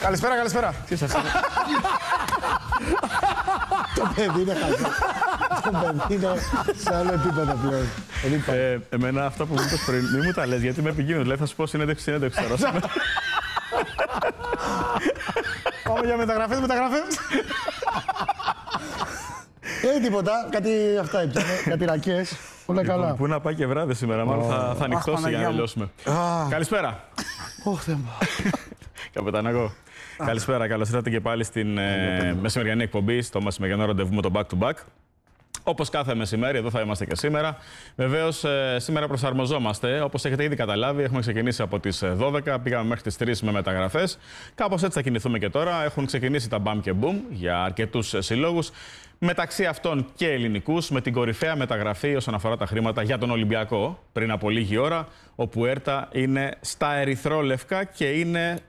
Καλησπέρα, καλησπέρα. Τι σας είναι. Το παιδί είναι χαζό. Το παιδί είναι σε άλλο επίπεδο πλέον. Εμένα αυτά που μου είπες πριν, μην μου τα λες, γιατί με επικίνδυνο. Δηλαδή θα σου πω συνέντευξη. Πάμε για μεταγραφές. Τίποτα, κάτι αυτά έπιανε, κάτι ρακές. Όλα καλά. Πού να πάει και βράδυ σήμερα, μάλλον θα ανοιχτώσει για να τελειώσουμε. Καλησπέρα. Ωχ, Θεέ μου. Καπετανάκο. Καλησπέρα, καλώς ήρθατε και πάλι στην μεσημεριανή εκπομπή, στο μεσημεριανό ραντεβού με το Back to Back. Όπως κάθε μεσημέρι, εδώ θα είμαστε και σήμερα. Βεβαίως, σήμερα προσαρμοζόμαστε. Όπως έχετε ήδη καταλάβει, έχουμε ξεκινήσει από τις 12, πήγαμε μέχρι τις 3 με μεταγραφές. Κάπως έτσι θα κινηθούμε και τώρα. Έχουν ξεκινήσει τα BAM και BOOM για αρκετούς συλλόγους. Μεταξύ αυτών και ελληνικούς, με την κορυφαία μεταγραφή όσον αφορά τα χρήματα για τον Ολυμπιακό, πριν από λίγη ώρα, ο Πουέρτα είναι στα ερυθρόλευκα και είναι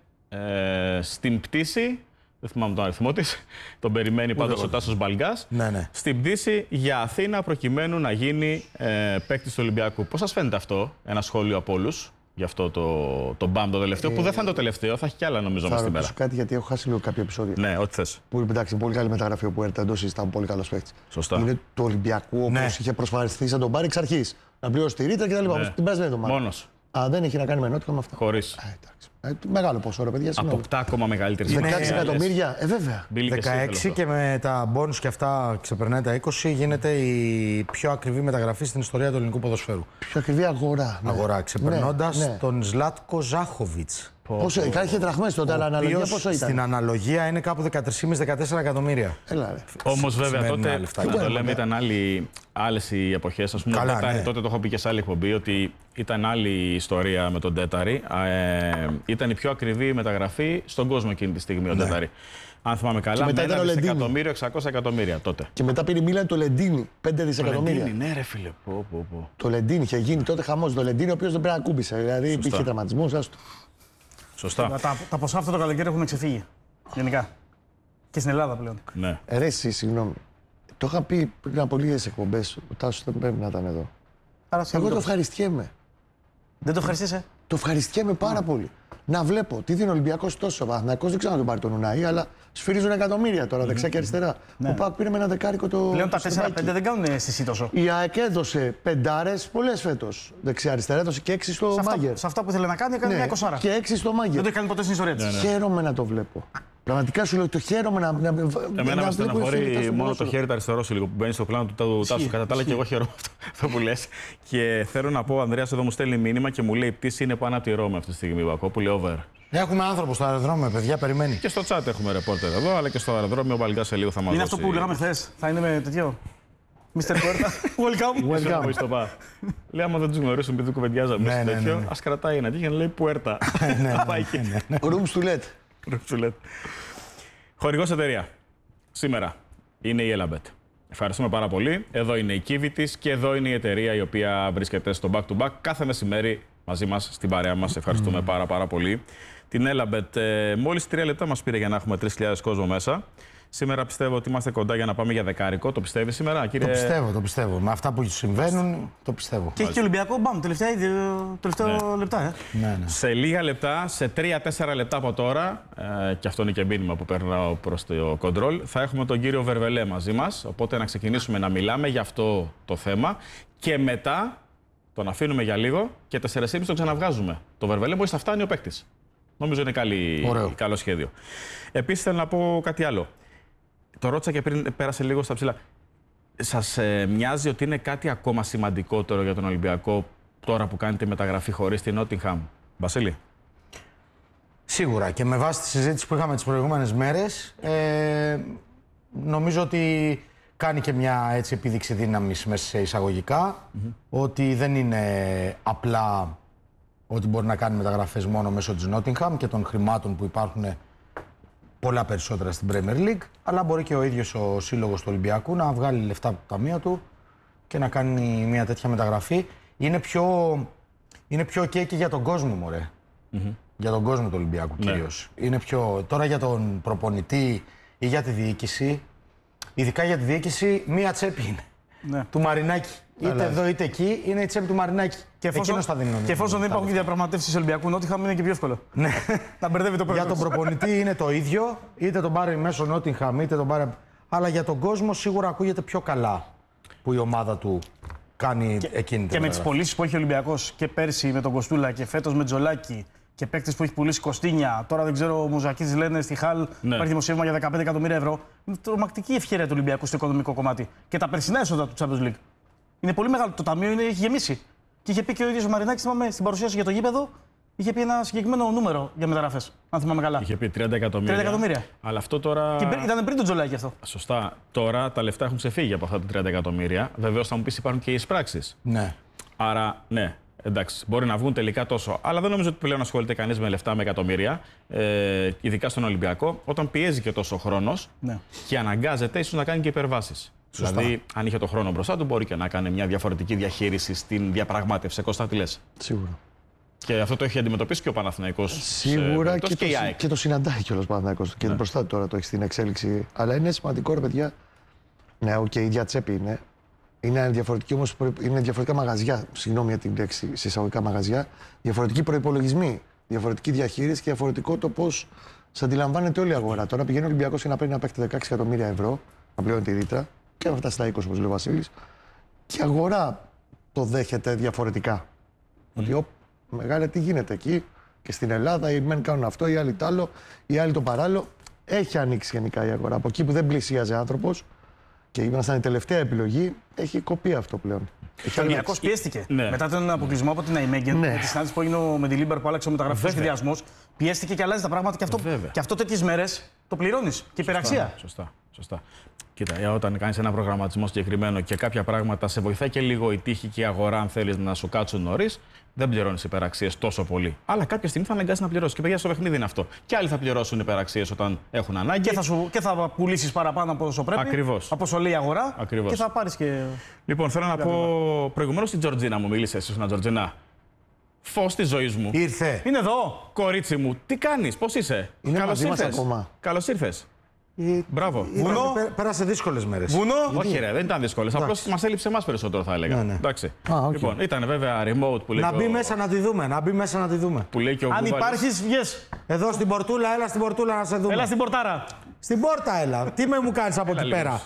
στην πτήση. Δεν θυμάμαι τον αριθμό της. Τον περιμένει πάντως ο Τάσος Μπαλγκάς. Ναι. Στην πτήση για Αθήνα, προκειμένου να γίνει παίκτης του Ολυμπιακού. Πώς σας φαίνεται αυτό, ένα σχόλιο από όλους, για αυτό το μπαμ το τελευταίο, που δεν θα είναι το τελευταίο, θα έχει κι άλλα νομίζω μες στην μέρα. Θα ρωτήσω κάτι, γιατί έχω χάσει λίγο κάποια επεισόδια. Ναι, ό,τι θες. Που εντάξει, πολύ καλή μεταγραφή ο Πουέρτα, εντός ήταν πολύ καλός παίκτης. Σωστά. Είναι του Ολυμπιακού, όπως είχε προσφαριστεί σαν τον πάρει εξ αρχής. Να πληρώσει τη ρήτρα κτλ. Ναι. Την περασμένη εβδομάδα. Μόνος. Δεν έχει να κάνει με νότια με αυτά. Χωρίς. Μεγάλο ποσό, ρε παιδιά. Αποκτά ακόμα μεγαλύτερη 16 εκατομμύρια, βέβαια. 16 και με τα μπόνους και αυτά ξεπερνάει τα 20, γίνεται η πιο ακριβή μεταγραφή στην ιστορία του ελληνικού ποδοσφαίρου. Πιο ακριβή αγορά. Ναι. Αγορά, ξεπερνώντας τον Ζλάτκο Ζάχοβιτς. Πόσο, είχε δραχμές τότε, αλλά αναλογία πόσο ήταν. Στην αναλογία είναι κάπου 13,5-14 εκατομμύρια. Έλα, ρε. Όμως βέβαια τότε, λεφτά. να το λέμε, ήταν άλλες οι εποχές. Ας πούμε, Καλά, Τέταρη, ναι. τότε το έχω πει και σε άλλη εκπομπή, ότι ήταν άλλη η ιστορία με τον Τέταρη. Ήταν η πιο ακριβή μεταγραφή στον κόσμο εκείνη τη στιγμή ο Τέταρη. Αν θυμάμαι καλά, με 1 δισεκατομμύριο, 600 εκατομμύρια τότε. Και μετά πήρε η Μίλαν το Λεντίνι, 5 δισεκατομμύρια. Ναι, ρε φίλε. Το Λεντίνι είχε γίνει τότε χαμός. Το Λεντίνι, ο οποίος δεν πρέπει να κούμπησε. Δηλαδή υπήρχε τραυματισμός, άστο. Σωστά. Τα ποσά αυτό το καλοκαίρι έχουν ξεφύγει. Γενικά. Και στην Ελλάδα πλέον. Ναι. Ρε, εσύ, συγγνώμη. Το είχα πει πριν από λίγες εκπομπές. Ο Τάσος δεν πρέπει να ήταν εδώ. Άρα, Εγώ το ευχαριστιέμαι. Δεν το ευχαριστήσε. Το ευχαριστιέμαι πάρα πολύ. Να βλέπω τι δίνει ο Ολυμπιακός τόσο. Ο Παναθηναϊκός δεν ξέρω να τον πάρει τον Ουναή, αλλά σφυρίζουν εκατομμύρια τώρα δεξιά και αριστερά. Ο ΠΑΟΚ πήρε με ένα δεκάρικο το. Πλέον τα 4-5 στριμάκι. δεν κάνουν αίσθηση τόσο. Η ΑΕΚ έδωσε πεντάρες πολλές φέτος. Δεξιά-αριστερά έδωσε και 6 στο Μάγκερ. Σε αυτά που ήθελε να κάνει, έκανε μια κοσάρα. Και 6 στο Μάγκερ. Δεν το έκανε ποτέ στην ιστορία της. Χαίρομαι να το βλέπω. Πραγματικά σου λέω, το χαίρομαι να. Εμένα με στεναχωρεί μόνο το ποδόσφαιρο. χέρι το αριστερό σου λίγο που μπαίνει στο πλάνο του Τάσου. Κατά τα άλλα και εγώ χαίρομαι αυτό που λες. Και θέλω να πω, ο Ανδρέας εδώ μου στέλνει μήνυμα και μου λέει: η πτήση είναι πάνω από τη Ρώμη αυτή τη στιγμή. Βακόπουλη, over. Έχουμε άνθρωπο στο αεροδρόμιο, παιδιά, περιμένει. Και στο chat έχουμε ρεπόρτερ εδώ, αλλά και στο αεροδρόμιο ο Μπαλγκάς σε λίγο θα μας Είναι δώσει. αυτό που λέγαμε χθες. Θα είναι με τέτοιο. Mr. Puerta, welcome. Λέει, άμα δεν τους γνωρίσουν επειδή κουβεντιάζαμε σε τέτοιο, ας κρατάει ένα και να λέει Puerta. Πάει εκεί. Rooms to let. Χορηγός εταιρεία. Σήμερα είναι η Elabet. Ευχαριστούμε πάρα πολύ. Εδώ είναι η κύβη της και εδώ είναι η εταιρεία η οποία βρίσκεται στο Back to Back κάθε μεσημέρι μαζί μας, στην παρέα μας. Ευχαριστούμε πάρα πολύ. Την Elabet μόλις 3 λεπτά μας πήρε για να έχουμε 3.000 κόσμο μέσα. Σήμερα πιστεύω ότι είμαστε κοντά για να πάμε για δεκάρικο. Το πιστεύει σήμερα, κύριε? Το πιστεύω. Με αυτά που συμβαίνουν, το πιστεύω. Και έχει και Ολυμπιακό, μπαμ, τελευταίο λεπτά. Ναι. Σε λίγα λεπτά, σε 3-4 λεπτά από τώρα, και αυτό είναι και μήνυμα που περνάω προς το κοντρόλ, θα έχουμε τον κύριο Βερβελέ μαζί μας. Οπότε να ξεκινήσουμε να μιλάμε για αυτό το θέμα και μετά τον αφήνουμε για λίγο και 4.30 τον ξαναβγάζουμε. Το Βερβελέ μόλις θα φτάνει ο παίκτης. Νομίζω είναι καλό σχέδιο. Επίσης θέλω να πω κάτι άλλο. Το ρώτησα και πριν, πέρασε λίγο στα ψηλά. Σας μοιάζει ότι είναι κάτι ακόμα σημαντικότερο για τον Ολυμπιακό τώρα που κάνετε μεταγραφή χωρίς την Νότιγχαμ? Βασίλη. Σίγουρα, και με βάση τη συζήτηση που είχαμε τις προηγούμενες μέρες, νομίζω ότι κάνει και μια έτσι επίδειξη δύναμης μέσα σε εισαγωγικά, ότι δεν είναι απλά ότι μπορεί να κάνει μεταγραφές μόνο μέσω της Νότιγχαμ και των χρημάτων που υπάρχουν πολλά περισσότερα στην Premier League, αλλά μπορεί και ο ίδιος ο σύλλογος του Ολυμπιακού να βγάλει λεφτά από το ταμείο του και να κάνει μια τέτοια μεταγραφή. Είναι πιο ok και για τον κόσμο, μωρέ. Για τον κόσμο του Ολυμπιακού κυρίως. Είναι πιο... Τώρα για τον προπονητή ή για τη διοίκηση, ειδικά για τη διοίκηση, μία τσέπη είναι. του Μαρινάκη. Είτε εδώ είτε εκεί, είναι η τσέπη του Μαρινάκη. Και εφόσον δεν υπάρχουν διαπραγματεύσεις Ολυμπιακού Νότιγχαμ, είναι και πιο εύκολο. Ναι. Να μπερδεύει το Για τον προπονητή είναι το ίδιο, είτε τον πάρει μέσω Νότιγχαμ, είτε τον πάρει. Αλλά για τον κόσμο σίγουρα ακούγεται πιο καλά που η ομάδα του κάνει εκείνη την. Και με τις πωλήσεις που έχει ο Ολυμπιακός και πέρσι με τον Κοστούλα και φέτος με Τζολάκη και παίκτες που έχει πουλήσει Κωστίνια. Τώρα δεν ξέρω, ο Μουζακίδης λένε στη Χαλ υπάρχει δημοσίευμα για 15 εκατομμύρια ευρώ. Είναι τρομακτική ευκαιρία του Ολυμπιακού στο οικονομικό κομμάτι. Και τα περσινά έσοδα του Champions League. Είναι πολύ μεγάλο. Το ταμείο έχει γεμίσει. Και είχε πει και ο ίδιος ο Μαρινάκης, θυμάμαι, στην παρουσίαση για το γήπεδο, είχε πει ένα συγκεκριμένο νούμερο για μεταγραφές. Αν θυμάμαι καλά. Είχε πει 30 εκατομμύρια. 30 εκατομμύρια. Αλλά αυτό τώρα. Και ήταν πριν τον Τζολάκη αυτό. Σωστά. Τώρα τα λεφτά έχουν ξεφύγει από αυτά τα 30 εκατομμύρια. Βεβαίως θα μου πεις υπάρχουν και οι εισπράξεις. Ναι. Άρα, ναι. Εντάξει, μπορεί να βγουν τελικά τόσο. Αλλά δεν νομίζω ότι πλέον ασχολείται κανείς με λεφτά, με εκατομμύρια. Ειδικά στον Ολυμπιακό, όταν πιέζει και τόσο χρόνος και αναγκάζεται ίσως να κάνει και υπερβάσεις. Δηλαδή, αν είχε το χρόνο μπροστά του, μπορεί και να κάνει μια διαφορετική διαχείριση στην διαπραγμάτευση. Κώστα, τι λες? Σίγουρα. Και αυτό το έχει αντιμετωπίσει και ο Παναθηναϊκός. Σίγουρα και το συναντάει κιόλας ο Παναθηναϊκός. Και μπροστά του τώρα το έχει στην εξέλιξη. Αλλά είναι σημαντικό, ρε παιδιά. Ναι, η ίδια τσέπη είναι. Είναι διαφορετικά μαγαζιά. Συγγνώμη για την λέξη, σε εισαγωγικά μαγαζιά. Διαφορετικοί προϋπολογισμοί. Διαφορετική διαχείριση και διαφορετικό το πώς σε αντιλαμβάνεται όλη η αγορά. Τώρα πηγαίνει ο Ολυμπιακός για να παίρνει να παίχτη 16 εκατομμύρια ευρώ, να πληρώνει τη ρήτρα και να φτάσει στα 20, όπως λέει ο Βασίλης. Και η αγορά το δέχεται διαφορετικά. Ότι μεγάλε τι γίνεται εκεί και στην Ελλάδα, οι μεν κάνουν αυτό, οι άλλοι τ' άλλο, οι άλλοι το παράλληλο. Έχει ανοίξει γενικά η αγορά. Από εκεί που δεν πλησίαζε άνθρωπος και ήμασταν η τελευταία επιλογή, έχει κοπεί αυτό πλέον. Ο Ολυμπιακός πιέστηκε. Ναι. Μετά τον αποκλεισμό από την Αϊμέγγεν, με τη συνάντηση που έγινε με την Λίμπαρ που άλλαξε ο μεταγραφικός σχεδιασμός, πιέστηκε και αλλάζει τα πράγματα και αυτό τέτοιες μέρες το πληρώνεις. Και υπεραξία. Σωστά. Κοίτα, όταν κάνεις ένα προγραμματισμό συγκεκριμένο και κάποια πράγματα σε βοηθάει και λίγο η τύχη και η αγορά, αν θέλεις να σου κάτσουν νωρίς, δεν πληρώνεις υπεραξίες τόσο πολύ. Αλλά κάποια στιγμή θα αναγκάσεις να πληρώσεις. Και παιδιά, στο παιχνίδι είναι αυτό. Και άλλοι θα πληρώσουν υπεραξίες όταν έχουν ανάγκη. Και θα πουλήσεις παραπάνω από όσο πρέπει. Ακριβώς. Από όσο λέει η αγορά. Ακριβώς. Και θα πάρεις και. Λοιπόν, θέλω να πω προηγουμένως στην Τζορτζίνα μου μίλησε. Εσύ, Τζορτζίνα. Φως της ζωής μου. Ήρθε. Είναι εδώ. Κορίτσι μου, τι κάνεις, πώς είσαι? Είναι μαζί μας ακόμα. Καλώς ήρθες. Μπράβο. Βουνό. Πέρασε δύσκολες μέρες. Βουνό. Όχι, ρε, δεν ήταν δύσκολες. Απλώς μας έλειψε εμάς περισσότερο, θα έλεγα. Ναι. Εντάξει. Okay. Λοιπόν, ήταν βέβαια remote που λέει. Να μπει μέσα να τη δούμε. Που λέει και ο Αν Γκουβάλης. υπάρχεις, βγες. Εδώ στην πορτούλα, έλα στην πορτούλα να σε δούμε. Έλα στην πορτάρα. Στην πόρτα, έλα. Τι μου κάνεις από εκεί πέρα?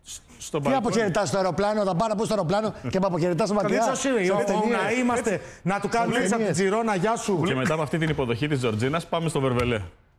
Τι αποχαιρετάς στο αεροπλάνο, θα πάω να πω στο αεροπλάνο και με αποχαιρετάς στο μακριά. Να είμαστε, να του κάνουμε έτσι από την Τζιρόνα, γεια σου. Και μετά από αυτή την υποδοχή της Τζορτζίνας πάμε στο Βερβελέ.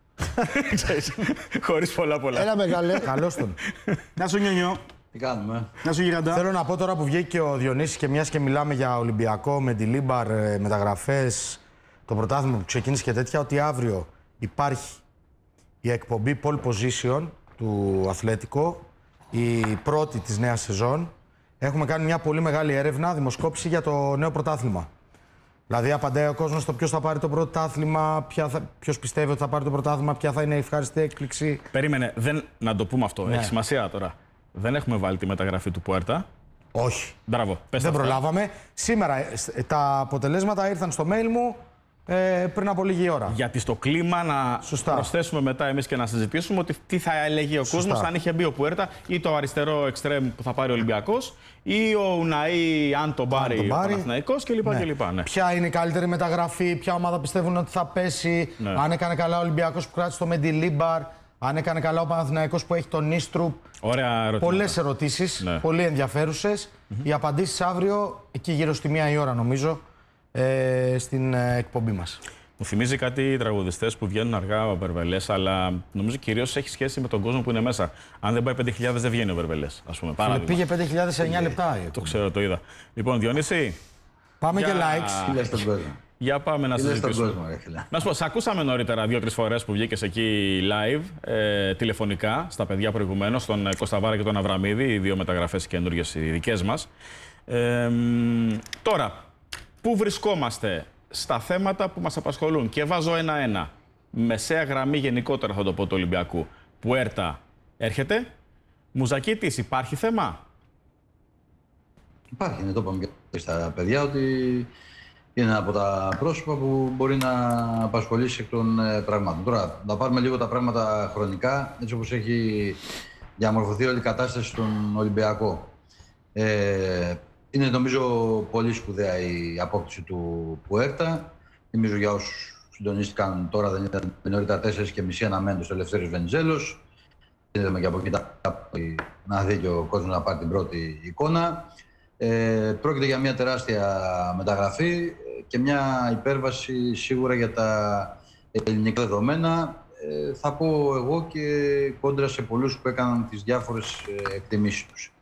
Χωρίς πολλά. Έλα μεγάλε. Καλώς τον. Να σου νιονιώ. Τι κάνουμε? Να σου γιγαντά. Θέλω να πω τώρα που βγήκε και ο Διονύσης και μιας και μιλάμε για Ολυμπιακό με τη Λίμπαρ, μεταγραφές, το πρωτάθλημα που ξεκίνησε και τέτοια, ότι αύριο υπάρχει η εκπομπή Pole Position του Αθλέτικο, η πρώτη της νέας σεζόν. Έχουμε κάνει μια πολύ μεγάλη έρευνα, δημοσκόπηση για το νέο πρωτάθλημα. Δηλαδή, απαντάει ο κόσμος στο ποιος θα πάρει το πρωτάθλημα, ποιος πιστεύει ότι θα πάρει το πρωτάθλημα, ποια θα είναι η ευχάριστη έκπληξη. Περίμενε, να το πούμε αυτό. Έχει σημασία τώρα. Δεν έχουμε βάλει τη μεταγραφή του Πουέρτα. Όχι. Μπράβο. Δεν προλάβαμε. Σήμερα τα αποτελέσματα ήρθαν στο mail μου πριν από λίγη ώρα. Γιατί στο κλίμα να προσθέσουμε μετά εμείς και να συζητήσουμε ότι τι θα έλεγε ο κόσμος αν είχε μπει ο Πουέρτα ή το αριστερό εξτρέμ που θα πάρει ο Ολυμπιακός ή ο Ουναή αν τον πάρει ο Παναθηναϊκός κλπ. Ναι. Ποια είναι η καλύτερη μεταγραφή, ποια ομάδα πιστεύουν ότι θα πέσει, αν έκανε καλά ο Ολυμπιακός που κράτησε το Μέντι Λίμπαρ, αν έκανε καλά ο Παναθηναϊκός που έχει τον Νίστρουπ. Πολλές ερωτήσεις, πολύ ενδιαφέρουσες. Οι απαντήσεις αύριο, εκεί γύρω στη 1 η ώρα νομίζω, στην εκπομπή μας. Μου θυμίζει κάτι τραγουδιστές που βγαίνουν αργά ο Βερβελές, αλλά νομίζω κυρίως έχει σχέση με τον κόσμο που είναι μέσα. Αν δεν πάει 5.000 δεν βγαίνει ο Βερβελές, ας πούμε. Πήγε 5.000 σε 9 λεπτά. Το ξέρω, το είδα. Λοιπόν, Διονύση. Πάμε και likes. Φίλε στον κόσμο. Για πάμε να συζητήσουμε. Να σου πω, σε ακούσαμε νωρίτερα 2-3 φορές που βγήκες εκεί live, τηλεφωνικά, στα παιδιά προηγουμένως, τον Κωνσταβάρα και τον Αβραμίδη, οι δύο μεταγραφές καινούργιες οι δικές μας. Τώρα, πού βρισκόμαστε στα θέματα που μας απασχολούν και βάζω 1-1. Μεσαία γραμμή γενικότερα θα το πω του Ολυμπιακού. Πουέρτα έρχεται. Μουζακίτης, υπάρχει θέμα? Υπάρχει, το είπαμε και στα παιδιά ότι είναι από τα πρόσωπα που μπορεί να απασχολήσει εκ των πραγμάτων. Τώρα, να πάρουμε λίγο τα πράγματα χρονικά, έτσι όπως έχει διαμορφωθεί όλη η κατάσταση στον Ολυμπιακό. Είναι νομίζω πολύ σπουδαία η απόκτηση του Πουέρτα. Νομίζω για όσους συντονίστηκαν τώρα δεν ήταν νωρίτερα 4.30 αναμένοντας ο Ελευθέριος Βενιζέλος. Είδαμε και από εκεί να δει και ο κόσμος να πάρει την πρώτη εικόνα. Πρόκειται για μια τεράστια μεταγραφή και μια υπέρβαση σίγουρα για τα ελληνικά δεδομένα. Θα πω εγώ και κόντρα σε πολλούς που έκαναν τις διάφορες εκτιμήσεις τους.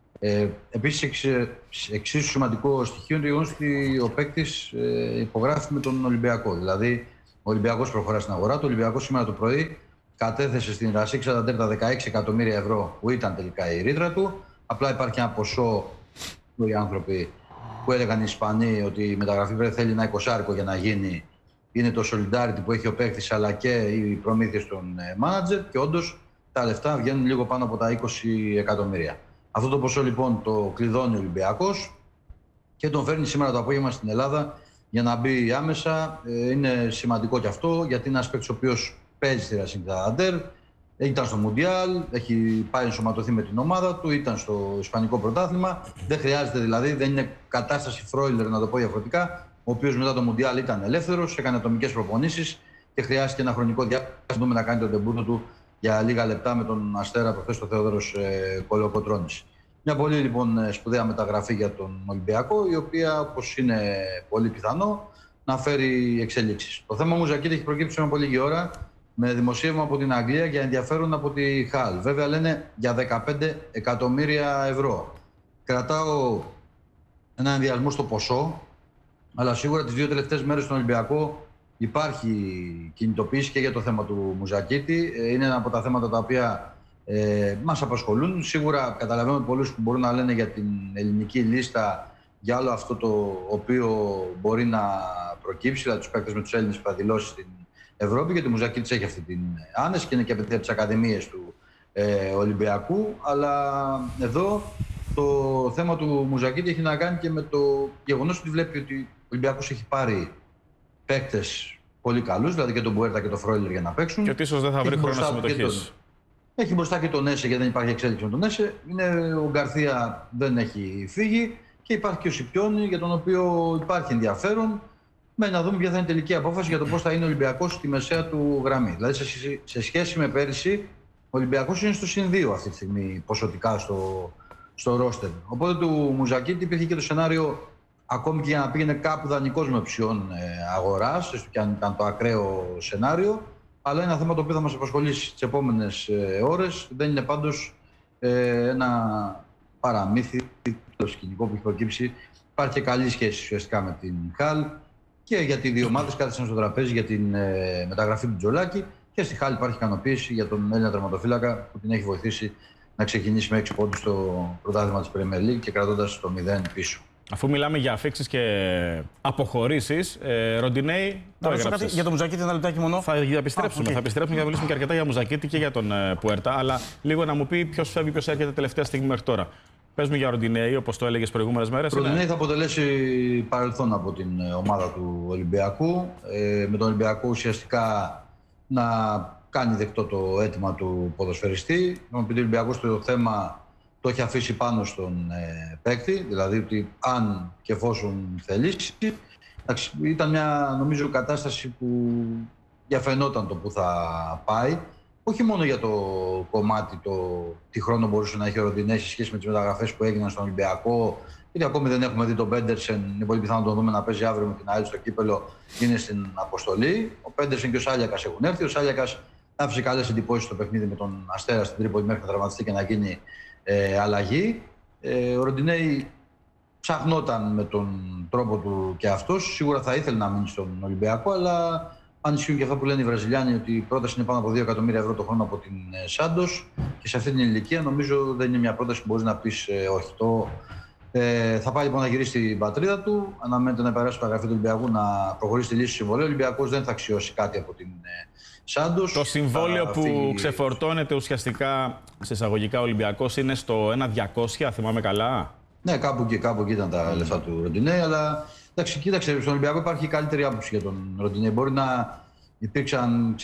Επίσης, εξίσου σημαντικό στοιχείο είναι το γεγονός ότι ο παίκτης υπογράφει με τον Ολυμπιακό. Δηλαδή, ο Ολυμπιακός προχωρά στην αγορά του. Ο Ολυμπιακός σήμερα το πρωί κατέθεσε στην Ρασίκ Σανταντέρ τα 16 εκατομμύρια ευρώ που ήταν τελικά η ρήτρα του. Απλά υπάρχει ένα ποσό που οι άνθρωποι που έλεγαν οι Ισπανοί ότι η μεταγραφή θέλει ένα 20 για να γίνει. Είναι το solidarity που έχει ο παίκτης αλλά και οι προμήθειες των manager και όντως τα λεφτά βγαίνουν λίγο πάνω από τα 20 εκατομμύρια. Αυτό το ποσό λοιπόν το κλειδώνει ο Ολυμπιακός και τον φέρνει σήμερα το απόγευμα στην Ελλάδα για να μπει άμεσα. Είναι σημαντικό και αυτό γιατί είναι ένας παίκτης ο οποίος παίζει στη Racing Santander, ήταν στο Μουντιάλ, έχει πάει ενσωματωθεί με την ομάδα του, ήταν στο Ισπανικό πρωτάθλημα. Δεν χρειάζεται δηλαδή, δεν είναι κατάσταση Φρόιλερ να το πω διαφορετικά, ο οποίος μετά το Μουντιάλ ήταν ελεύθερος, έκανε ατομικές προπονήσεις και χρειάστηκε ένα χρονικό διάστημα να κάνει τον τεμπούτο του για λίγα λεπτά με τον Αστέρα προχθές ο Θεόδωρος Κολοκοτρώνης. Μια πολύ λοιπόν σπουδαία μεταγραφή για τον Ολυμπιακό, η οποία όπως είναι πολύ πιθανό να φέρει εξελίξεις. Το θέμα Μουζακίτη έχει προκύψει με πολύ λίγη ώρα με δημοσίευμα από την Αγγλία για ενδιαφέρον από τη Χαλ. Βέβαια λένε για 15 εκατομμύρια ευρώ. Κρατάω ένα ενδιασμό στο ποσό, αλλά σίγουρα τις 2 τελευταίες μέρες στον Ολυμπιακό υπάρχει κινητοποίηση και για το θέμα του Μουζακίτη. Είναι ένα από τα θέματα τα οποία μας απασχολούν. Σίγουρα καταλαβαίνω πολλούς που μπορούν να λένε για την ελληνική λίστα, για όλο αυτό το οποίο μπορεί να προκύψει, δηλαδή τους παίκτες με τους Έλληνες που θα δηλώσει στην Ευρώπη, γιατί ο Μουζακίτης έχει αυτή την άνεση και είναι και παιδιά από τις ακαδημίες του Ολυμπιακού. Αλλά εδώ το θέμα του Μουζακίτη έχει να κάνει και με το γεγονός ότι βλέπει ότι ο Ολυμπιακός έχει πάρει παίκτες πολύ καλούς, δηλαδή και τον Μπουέρτα και τον Φρόιλερ για να παίξουν. Και ότι ίσως δεν θα βρει χρόνο συμμετοχής. Έχει μπροστά και τον Έσε, γιατί δεν υπάρχει εξέλιξη με τον Έσε. Ο Γκαρθία δεν έχει φύγει και υπάρχει και ο Σιπιόνι, για τον οποίο υπάρχει ενδιαφέρον. Με να δούμε ποια θα είναι η τελική απόφαση για το πώς θα είναι ο Ολυμπιακός στη μεσαία του γραμμή. Δηλαδή, σε σχέση με πέρυσι, ο Ολυμπιακός είναι στο συν 2 αυτή τη στιγμή ποσοτικά στο ρόστερ. Οπότε του Μουζακίτη υπήρχε και το σενάριο, ακόμη και για να πήγαινε κάπου δανεικός με option αγοράς, έστω και αν ήταν το ακραίο σενάριο. Αλλά είναι ένα θέμα το οποίο θα μας απασχολήσει τις επόμενες ώρες. Δεν είναι πάντως ένα παραμύθι, το σκηνικό που έχει προκύψει. Υπάρχει και καλή σχέση ουσιαστικά με την Χαλ και γιατί οι δύο ομάδες κάθισαν στο τραπέζι για την μεταγραφή του Τζολάκη και στη Χαλ υπάρχει ικανοποίηση για τον Έλληνα τερματοφύλακα που την έχει βοηθήσει να ξεκινήσει με 6 πόντους στο πρωτάθλημα της Premier League και κρατώντας το 0 πίσω. Αφού μιλάμε για αφίξεις και αποχωρήσεις, Ροντινέη, το έγραψες. Για τον Μουζακίτη ένα λεπτάκι μόνο. Θα επιστρέψουμε, θα επιστρέψουμε για να μιλήσουμε και αρκετά για Μουζακίτη και για τον Πουέρτα. Αλλά λίγο να μου πει ποιος φεύγει, ποιος έρχεται τελευταία στιγμή μέχρι τώρα. Πες μου για Ροντινέη, όπως το έλεγες προηγούμενες μέρες. Ο Ροντινέη θα αποτελέσει παρελθόν από την ομάδα του Ολυμπιακού. Με τον Ολυμπιακό ουσιαστικά να κάνει δεκτό το αίτημα του ποδοσφαιριστή. Επειδή ο Ολυμπιακός το θέμα το έχει αφήσει πάνω στον παίκτη, δηλαδή ότι αν και εφόσον θελήσει. Ήταν μια νομίζω κατάσταση που διαφαινόταν το που θα πάει. Όχι μόνο για το κομμάτι τι χρόνο μπορούσε να έχει ο Ροντινέη σε σχέση με τις μεταγραφές που έγιναν στον Ολυμπιακό, γιατί ακόμη δεν έχουμε δει τον Πέντερσεν. Είναι πολύ πιθανό να τον δούμε να παίζει αύριο με την ΑΕΛ στο κύπελο, είναι στην αποστολή. Ο Πέντερσεν και ο Σάλιακας έχουν έρθει. Ο Σάλιακας άφησε καλές εντυπώσεις στο παιχνίδι με τον Αστέρα στην Τρίπολη μέχρι να τραυματιστεί και να γίνει αλλαγή. Ο Ροντινέη ψαχνόταν με τον τρόπο του και αυτός. Σίγουρα θα ήθελε να μείνει στον Ολυμπιακό, αλλά αν ισχύουν και αυτά που λένε οι Βραζιλιάνοι, ότι η πρόταση είναι πάνω από 2 εκατομμύρια ευρώ το χρόνο από την Σάντος και σε αυτή την ηλικία, νομίζω δεν είναι μια πρόταση που μπορεί να πει όχι. Θα πάει λοιπόν να γυρίσει στην πατρίδα του. Αναμένεται να περάσει στο γραφείο του Ολυμπιακού να προχωρήσει τη λύση του συμβολέου. Ο Ολυμπιακός δεν θα αξιώσει κάτι από την Σάντος. Το συμβόλαιο που ξεφορτώνεται ουσιαστικά σε εισαγωγικά Ολυμπιακός είναι στο 1.200, θυμάμαι καλά. Ναι, κάπου εκεί ήταν τα λεφτά του Ροντινέη, αλλά εντάξει, κοίταξε, στον Ολυμπιακό υπάρχει καλύτερη άποψη για τον Ροντινέη. Μπορεί να υπήρξαν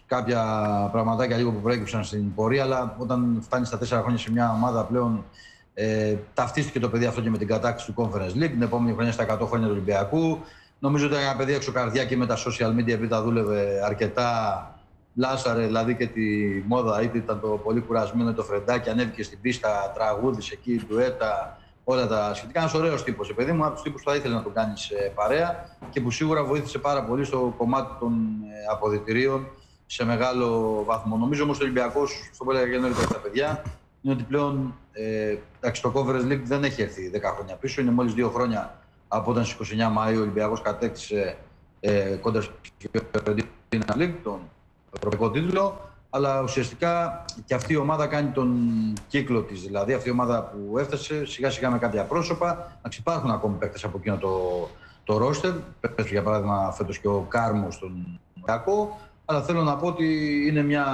κάποια πραγματάκια λίγο που προέκυψαν στην πορεία, αλλά όταν φτάνει στα 4 χρόνια σε μια ομάδα πλέον Ταυτίστηκε το παιδί αυτό και με την κατάκτηση του Conference League, την επόμενη χρονιά στα 100 χρόνια του Ολυμπιακού. Νομίζω ότι ήταν ένα παιδί εξωκαρδιά και με τα social media, επειδή τα δούλευε αρκετά. Λάσαρε δηλαδή και τη μόδα, είτε ήταν το πολύ κουρασμένο το φρεντάκι, ανέβηκε στην πίστα, τραγούδισε εκεί, ντουέτα, όλα τα σχετικά. Ένα ωραίο τύπο, παιδί μου, από του τύπου που θα ήθελε να τον κάνει παρέα και που σίγουρα βοήθησε πάρα πολύ στο κομμάτι των αποδυτηρίων σε μεγάλο βαθμό. Νομίζω όμως ο Ολυμπιακός, αυτό που έλεγα και νωρίτερα τα παιδιά, είναι ότι πλέον το Conference League δεν έχει έρθει 10 χρόνια πίσω. Είναι μόλις 2 χρόνια από όταν στις 29 Μαΐου ο Ολυμπιακός κατέκτησε κόντρα στη Fiorentina League, τον ευρωπαϊκό τίτλο. Αλλά ουσιαστικά και αυτή η ομάδα κάνει τον κύκλο της. Δηλαδή αυτή η ομάδα που έφτασε σιγά σιγά με κάποια πρόσωπα. Υπάρχουν ακόμη παίκτες από εκείνο το ρόστερ. Πες για παράδειγμα φέτος και ο Κάρμο στον Ολυμπιακό. Αλλά θέλω να πω ότι είναι μια.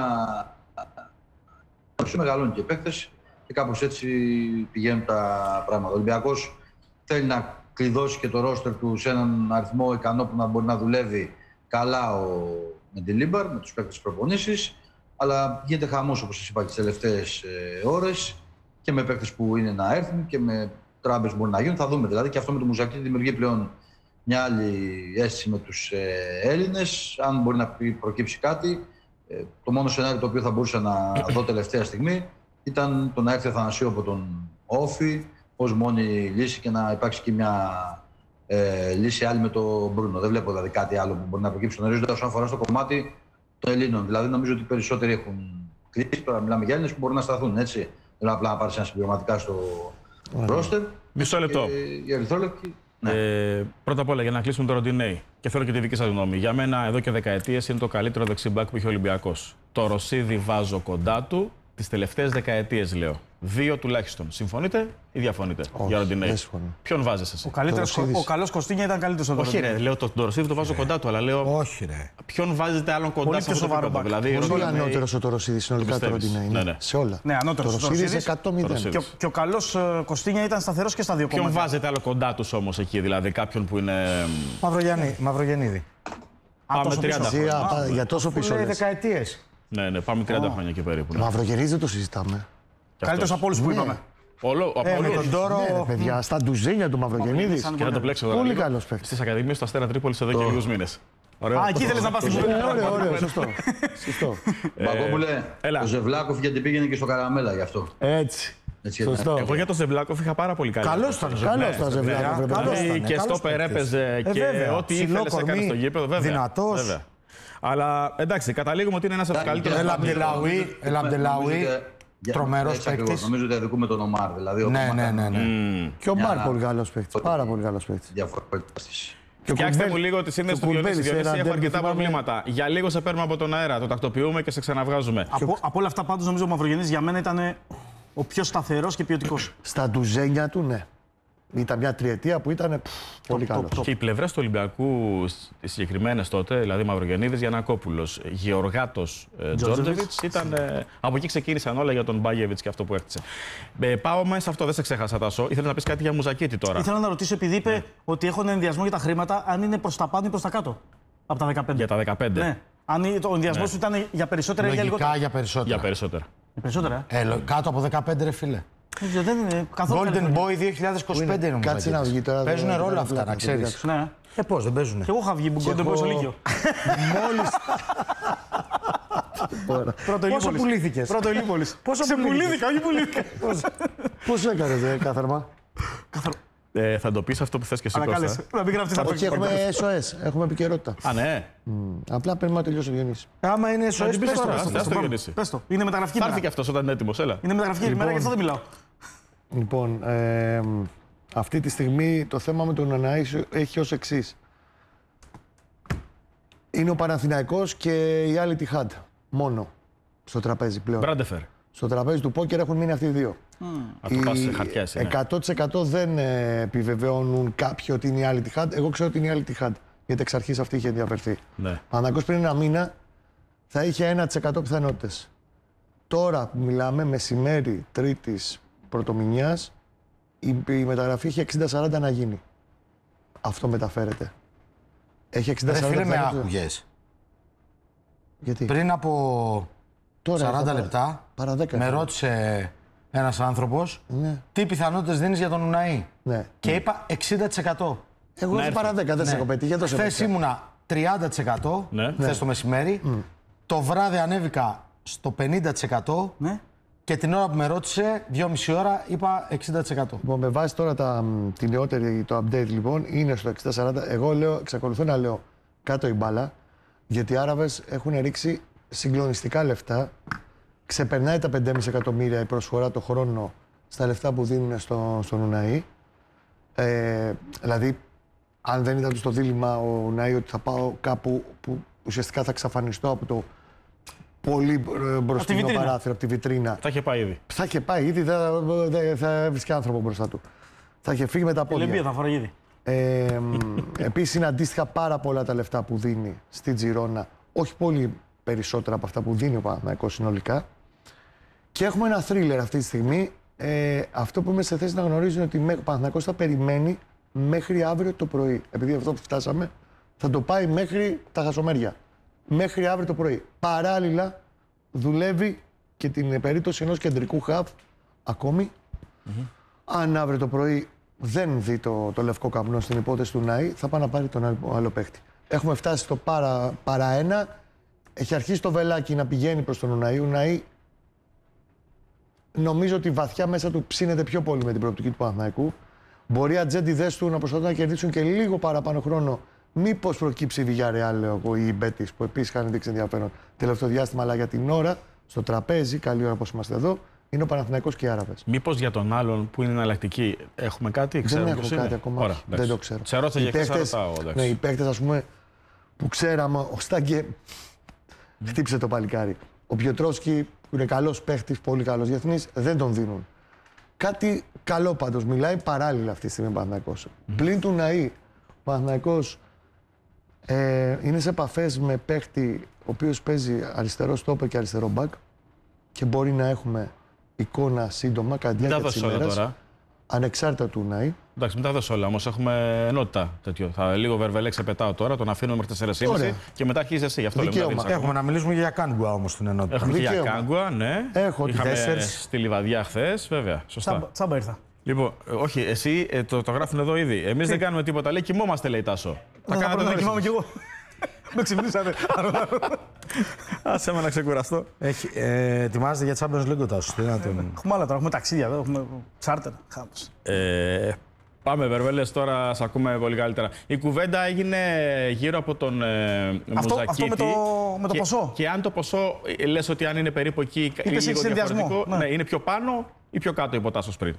Μεγαλώνει και παίκτες και κάπως έτσι πηγαίνουν τα πράγματα. Ο Ολυμπιακός θέλει να κλειδώσει και το ρόστερ του σε έναν αριθμό ικανό που να μπορεί να δουλεύει καλά με την Λίμπαρ, με τους παίκτες της προπονήσεις. Αλλά γίνεται χαμός, όπως σας είπα, τις τελευταίες ώρες και με παίκτες που είναι να έρθουν και με τράμπες που μπορεί να γίνουν. Θα δούμε δηλαδή και αυτό με το Μουζακί δημιουργεί πλέον μια άλλη αίσθηση με τους Έλληνες. Αν μπορεί να προκύψει κάτι, το μόνο σενάριο το οποίο θα μπορούσα να δω τελευταία στιγμή ήταν το να έρθει ο Αθανασίου από τον Όφη ως μόνη λύση και να υπάρξει και μια λύση άλλη με τον Μπρούνο. Δεν βλέπω δηλαδή κάτι άλλο που μπορεί να προκύψει στον ορίζοντα όσον αφορά στο κομμάτι των Ελλήνων. Δηλαδή νομίζω ότι οι περισσότεροι έχουν κλείσει. Τώρα μιλάμε για Έλληνες που μπορούν να σταθούν, έτσι. Δεν απλά να πάρει ένα συμπληρωματικά στο ρόστερ. Μισό λεπτό. Οι Ερυθρόλεπτοι. Ναι. Πρώτα απ' όλα για να κλείσουμε το ροντινέι. Και θέλω και τη δική σας γνώμη. Για μένα εδώ και δεκαετίες είναι το καλύτερο δεξιμπάκ που είχε ο Ολυμπιακός. Το Ρωσίδι βάζω κοντά του τις τελευταίες δεκαετίες, λέω. 2 τουλάχιστον. Συμφωνείτε ή διαφωνείτε? Όχι, για ροντινέι. Ποιον βάζεις εσύ? Ο καλός Κωστίνια ήταν καλύτερος στο Όχι, ρε, λέω το Ρωσίδι το βάζω κοντά του, αλλά λέω. Όχι, ρε. Ποιον βάζετε άλλον κοντά πολύ σε αυτό το επίπεδο? Δηλαδή, Πολύ ανώτερος ο Ρωσίδη συνολικά το ροντινέι. Ναι. Σε όλα. Ναι, ανώτερος. Το Ρωσίδη 100-0. Και ο καλός Κωστίνια ήταν σταθερός και στα δύο κομμάτια. Ποιον βάζετε άλλο κοντά τους όμως εκεί, δηλαδή κάποιον που είναι. Μαυρογεννίδη. Πάμε 30 χρόνια. Για τόσο πίσω. Λέει δεκαετίες. Ναι, πάμε 30 χρόνια και περίπου. Μαυρογεννίδη δεν το συζητάμε. Καλύτερος από όλους που είπαμε. Με τον Τόρο. Ναι, παιδιά, στα ντουζένια του Μαυρογεννίδη. Και να το πλέξω τώρα. Πολύ καλός παίκτης. Στις Ακαδημίες του Αστέρα Τρίπολης εδώ και λίγους μήνες. Α, εκεί θέλεις να πας στην Πούλη. Ωραίο, σωστό. Μπακόπουλε, ο Ζεβλάκοφ γιατί πήγαινε και στο Καραμέλα γι' αυτό. Έτσι. Σωστό. Εγώ για τον Ζεβλάκοφ είχα πάρα πολύ καλή. Καλός ήταν. Καλός ήταν Ζεβλάκοφ. Και στο περέπεζε και ό,τι ήθελε έκανε στο γήπεδο. Δυνατός. Αλλά εντάξει, καταλήγουμε ότι είναι ένας από τους καλύτερους. Ελαμπτελάουι. Τρομερός παίκτης. Νομίζω ότι αδικούμε τον Ομάρ. Δηλαδή, Ναι. Και ο Μάρ πολύ καλός παίκτης. Πάρα πολύ καλός παίκτης. Φτιάξτε μου λίγο τη σύνδεση του Διονύση. Έχω αρκετά προβλήματα. Για λίγο σε παίρνουμε από τον αέρα, το τακτοποιούμε και σε ξαναβγάζουμε. Από όλα αυτά πάντως νομίζω ο Μαυρογεννής για μένα ήταν ο πιο σταθερός και ποιοτικός. Στα ντουζένια του, ναι. Ήταν μια τριετία που ήταν πολύ καλό. Και οι πλευρές του Ολυμπιακού, οι συγκεκριμένες τότε, δηλαδή Μαυρογεννίδης, Γιαννακόπουλος, Γεωργάτος, Τζόρτζεβιτς, ήταν. Από εκεί ξεκίνησαν όλα για τον Μπάγεβιτς και αυτό που έκτισε. Πάω μέσα σε αυτό, δεν σε ξέχασα, Τάσο. Ήθελα να πεις κάτι για Μουζακίτη τώρα. Ήθελα να ρωτήσω, επειδή είπε ότι έχουν ενδιασμό για τα χρήματα, αν είναι προς τα πάνω ή προς τα κάτω από τα 15. Για τα 15. Ναι. Αν ο ενδιασμός του ήταν για περισσότερα ή για λιγότερα. Λογικά για περισσότερα. Για περισσότερα. Κάτω από 15 ρε φίλε. Δεν είναι καθόλου. Golden Boy 2025 είναι ο Κάτσε να βγει τώρα. Παίζουν ρόλο αυτά, να ξέρεις. Ναι. Πώς δεν παίζουν. Και εγώ είχα βγει Golden Boy στο Λύκειο. Μόλις. Πόσο πουλήθηκες? Πρώτο Ηλίπολης. Πόσο Σε πουλήθηκα, όχι πουλήθηκα. Πώς έκανες κάθαρμα? Θα το πεις αυτό που θες και εσύ, Αλλά Κώστα. κάλεσε. Να μην γραφτείς από Όχι, εκεί. έχουμε SOS. Έχουμε επικαιρότητα. Α, ναι. Απλά πρέπει να τελειώσει ο Διονύσης. Άμα είναι SOS, πες τώρα. Ας το Διονύση. Πες το. Είναι μεταγραφική Θα έρθει ημέρα. και αυτός όταν είναι έτοιμος, έλα. Είναι μεταγραφική ημέρα, γι' αυτό δεν μιλάω. Λοιπόν, αυτή τη στιγμή το θέμα με τον Αναΐσιο έχει ως εξής. Είναι ο Παναθηναϊκός και η άλλη Τιχάντ. Μόνο στο τραπέζι πλέον. Μπράντεφερ. Στο τραπέζι του πόκερ έχουν μείνει αυτοί οι δύο. Να το πας σε χαρτιά εσύ, ναι. 100% δεν επιβεβαιώνουν κάποιοι ότι είναι η άλλη Τιχάντ. Εγώ ξέρω ότι είναι η άλλη Τιχάντ. Γιατί εξ αρχής αυτή είχε ενδιαφερθεί. Ναι. Ο Παναθηναϊκός πριν ένα μήνα θα είχε 1% πιθανότητες. Τώρα που μιλάμε, μεσημέρι Τρίτης πρωτομηνιάς, η μεταγραφή έχει 60-40 να γίνει. Αυτό μεταφέρεται. Έχει 60-40 Ρε φίλε, με πιθανότητες. άκουγες. Γιατί? Πριν από Τώρα 40 έχω λεπτά παρά 10. με ρώτησε ένας άνθρωπος, τι πιθανότητες δίνεις για τον Ουναή. Ναι. Και είπα 60%. Εγώ έχω παρά 10, δεν σε έχω πετύχει. Χθες ήμουνα 30%, χθες το μεσημέρι. Το βράδυ ανέβηκα στο 50%. Ναι. Και την ώρα που με ρώτησε, 2,5 ώρα, είπα 60%. Λοιπόν, με βάση τώρα τη νεότερη, το update λοιπόν, είναι στο 60-40. Εγώ λέω, εξακολουθώ να λέω κάτω η μπάλα, γιατί οι Άραβες έχουν ρίξει συγκλονιστικά λεφτά. Ξεπερνάει τα 5,5 εκατομμύρια η προσφορά το χρόνο στα λεφτά που δίνουν στον Ουναή. Δηλαδή, αν δεν ήταν στο δίλημμα ο Ουναή ότι θα πάω κάπου που ουσιαστικά θα εξαφανιστώ από το πολύ μπροστινό παράθυρο, από τη βιτρίνα. Θα είχε πάει ήδη. Θα είχε πάει ήδη, θα έβρισκε άνθρωπο μπροστά του. Θα είχε φύγει με τα πόδια. Λεμπία θα φοράει ήδη. Επίσης είναι αντίστοιχα πάρα πολλά τα λεφτά που δίνει στη Τζιρόνα. Όχι πολύ περισσότερα από αυτά που δίνει ο Παναθηναϊκός συνολικά. Και έχουμε ένα θρίλερ αυτή τη στιγμή. Αυτό που είμαι σε θέση να γνωρίζω είναι ότι ο Παναθηναϊκός θα περιμένει μέχρι αύριο το πρωί. Επειδή αυτό που φτάσαμε θα το πάει μέχρι τα χασομέρια. Μέχρι αύριο το πρωί. Παράλληλα δουλεύει και την περίπτωση ενός κεντρικού χαβ ακόμη. Αν αύριο το πρωί δεν δει το λευκό καπνό στην υπόθεση του Ναή, θα πάει να πάρει τον άλλο παίχτη. Έχουμε φτάσει στο παρά ένα. Έχει αρχίσει το βελάκι να πηγαίνει προς τον Ουναή. Ο Ουναή νομίζω ότι βαθιά μέσα του ψήνεται πιο πολύ με την προοπτική του Παναθηναϊκού. Μπορεί οι ατζέντιδες του να προσπαθούν να κερδίσουν και λίγο παραπάνω χρόνο. Μήπως προκύψει η Villarreal, λέω εγώ, ή η Μπέτις, που επίσης είχαν δείξει ενδιαφέρον τελευταίο διάστημα, αλλά για την ώρα, στο τραπέζι, καλή ώρα όπως είμαστε εδώ, είναι ο Παναθηναϊκός και οι Άραβες. Μήπως για τον άλλον που είναι εναλλακτική έχουμε κάτι, δεν έχουμε κάτι ακόμα. Ωραία, δεν το ξέρω. Σε ρώτησα για χθες, ρωτάω. Ναι, οι παίκτες, ας πούμε, που ξέραμε, ο Στάγκε χτύψε το παλικάρι. Ο Πιοτρόσκι, που είναι καλός παίκτης, πολύ καλός διεθνής, δεν τον δίνουν. Κάτι καλό πάντως, μιλάει παράλληλα αυτή τη στιγμή ο Παναθηναϊκός. Πλην του Ναή, ο Παναθηναϊκός είναι σε επαφές με παίκτη ο οποίος παίζει αριστερό στόπερ και αριστερό μπακ και μπορεί να έχουμε εικόνα σύντομα κατά τη διάρκεια της ημέρας, ανεξάρτητα του Ναή. Εντάξει, μην τα δώσω όλα, όμως έχουμε ενότητα τέτοιο. Θα λίγο βερβελέ ξεπετάω τώρα, τον αφήνω μέχρι 4,5 και μετά αρχίζεις εσύ. Γι' αυτό Δικαίωμα. Έχουμε να μιλήσουμε για Κάγκουα όμως στην ενότητα. Έχουμε και για Κάγκουα, ναι. Είχαμε 4. στη Λιβαδιά χθες, βέβαια. Σωστά. Τσάμπα ήρθα. Λοιπόν, όχι, εσύ το γράφουν εδώ ήδη. Εμείς δεν κάνουμε τίποτα. Λέει, κοιμόμαστε, λέει Τάσο. Θα κάνετε να κοιμάμαι κι εγώ. Με ξυπνήσατε. Άσε με να ξεκουραστώ. Ετοιμάζεται για Champions League ο Τάσος. Έχουμε άλλα τώρα, έχουμε ταξίδια εδώ, έχουμε τσάρτερ. Πάμε, Βερβέλες, τώρα σε ακούμε πολύ καλύτερα. Η κουβέντα έγινε γύρω από τον Μουζακίτη. Αυτό με το ποσό. Και αν το ποσό, λες ότι αν είναι περίπου εκεί ή λίγο διαφορετικό, ναι, είναι πιο πάνω ή πιο κάτω υπό Τάσος πριν.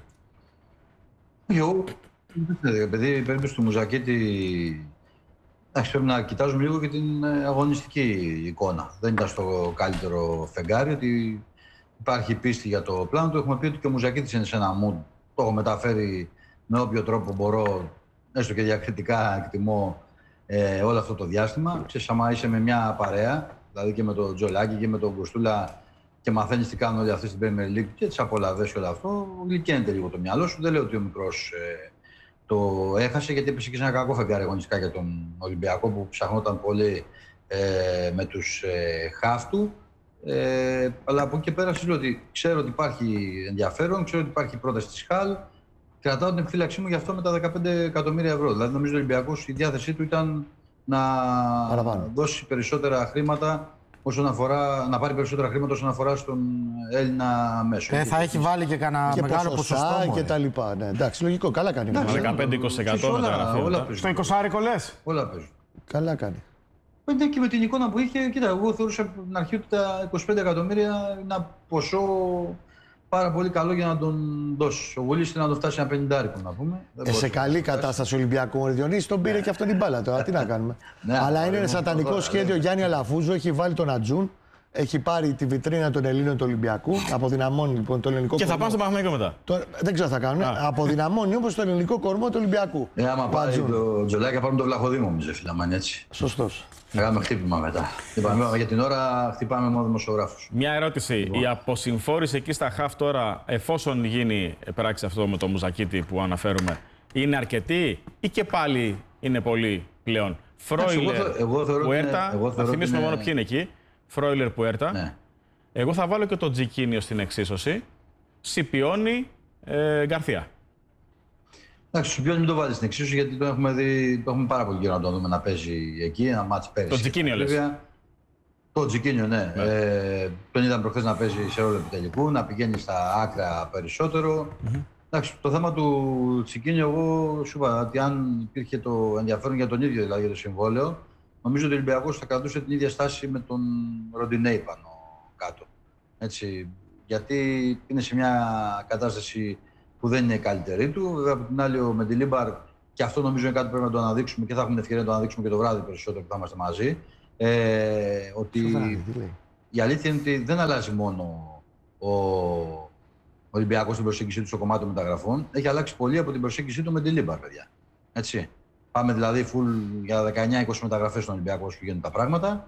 Εγώ, επειδή η περίπτωση του Μουζακίτη, πρέπει να κοιτάζουμε λίγο και την αγωνιστική εικόνα. Δεν ήταν στο καλύτερο φεγγάρι, ότι υπάρχει πίστη για το πλάνο του. Έχουμε πει ότι και ο Μουζακίτης είναι σε ένα mood. Το έχω μεταφέρει με όποιο τρόπο μπορώ, έστω και διακριτικά εκτιμώ όλο αυτό το διάστημα. Ξέρεις, άμα είσαι με μια παρέα, δηλαδή και με τον Τζολάκη και με τον Κοστούλα και μαθαίνεις τι κάνουν όλοι αυτοί στην Premier League και τις απολαυές και όλο αυτό, γλυκαίνεται λίγο το μυαλό σου. Δεν λέω ότι ο μικρός το έχασε, γιατί έπεσε και σε ένα κακό φεγγάρι αγωνιστικά για τον Ολυμπιακό που ψαχνόταν πολύ με τους χαφ του. Αλλά από εκεί και πέρα λέω ότι ξέρω ότι υπάρχει ενδιαφέρον, ξέρω ότι υπάρχει πρόταση της ΧΑΛ. Κρατάω την επιφύλαξή μου γι' αυτό με τα 15 εκατομμύρια ευρώ. Δηλαδή, νομίζω ότι ο Ολυμπιακός η διάθεσή του ήταν να δώσει περισσότερα χρήματα όσον αφορά, να πάρει περισσότερα χρήματα όσον αφορά στον Έλληνα μέσο. Θα έχει βάλει και κανένα μεγάλο ποσοστό και τα λοιπά. Ναι, εντάξει, λογικό, καλά κάνει. 15-20% Στο 20 λες. Όλα παίζουν. Καλά κάνει. Ναι, και με την εικόνα που είχε, κοίτα, εγώ θεωρούσα από την αρχή ότι τα 25 εκατομμύρια είναι ένα ποσό πάρα πολύ καλό για να τον δώσει. Ο Βουλής είναι να το φτάσει ένα 50 να πούμε. Σε καλή κατάσταση ο Ολυμπιακό. Ο Διονύσης τον πήρε και αυτόν την μπάλα τώρα. Τι να κάνουμε. Αλλά είναι ένα σατανικό σχέδιο. Γιάννη Αλαφούζο έχει βάλει τον Ατζούν. Έχει πάρει τη βιτρίνα των Ελλήνων του Ολυμπιακού. Αποδυναμώνει λοιπόν το ελληνικό κορμό. Και θα πάνε στο Παναθηναϊκό μετά. Δεν ξέρω τι θα κάνουν. Αποδυναμώνει όμως το ελληνικό κορμό του Ολυμπιακού. Άμα πάει το Τζολάκη, θα πάρουν το Βλαχοδήμο, μου ζε φίλα, έτσι. Σωστός. Κάνουμε χτύπημα μετά. Για την ώρα χτυπάμε μόνο δημοσιογράφους. Μια ερώτηση. Λοιπόν. Η αποσυμφόρηση εκεί στα χαφ τώρα, εφόσον γίνει πράξη αυτό με το Μουζακίτη που αναφέρουμε, είναι αρκετή ή και πάλι είναι πολύ πλέον? Φρόιλερ, Πουέρτα, θα θυμίσουμε μόνο ποιοι είναι εκεί. Φρόιλερ, Πουέρτα. Ναι. Εγώ θα βάλω και τον Τζικίνιο στην εξίσωση. Σιπιόνι, Γκαρθία. Εντάξει, ο Σιπιόνι μην το βάλει στην εξίσου γιατί το έχουμε δει, το έχουμε πάρα πολύ καιρό να το δούμε να παίζει εκεί, ένα μάτς πέρυσι. Το Τζικίνιο λες. Το Τζικίνιο, ναι. Τον είδαμε προχθές να παίζει σε ρόλο επιτελικού, να πηγαίνει στα άκρα περισσότερο. Εντάξει, το θέμα του Τζικίνιο, εγώ σου είπα ότι αν υπήρχε το ενδιαφέρον για τον ίδιο δηλαδή για το συμβόλαιο, νομίζω ότι ο Ολυμπιακός θα κρατούσε την ίδια στάση με τον Ροντινέι πάνω κάτω. Έτσι, γιατί είναι σε μια κατάσταση που δεν είναι η καλύτερη του. Βέβαια, από την άλλη, ο Μεντιλίμπαρ, και αυτό νομίζω είναι κάτι που πρέπει να το αναδείξουμε και θα έχουμε την ευκαιρία να το αναδείξουμε και το βράδυ περισσότερο που θα είμαστε μαζί. Ότι η αλήθεια είναι ότι δεν αλλάζει μόνο ο Ολυμπιακός στην προσέγγιση του στο κομμάτι των μεταγραφών. Έχει αλλάξει πολύ από την προσέγγιση του Μεντιλίμπαρ, παιδιά. Έτσι. Πάμε δηλαδή full για 19-20 μεταγραφές στον Ολυμπιακό που γίνουν τα πράγματα.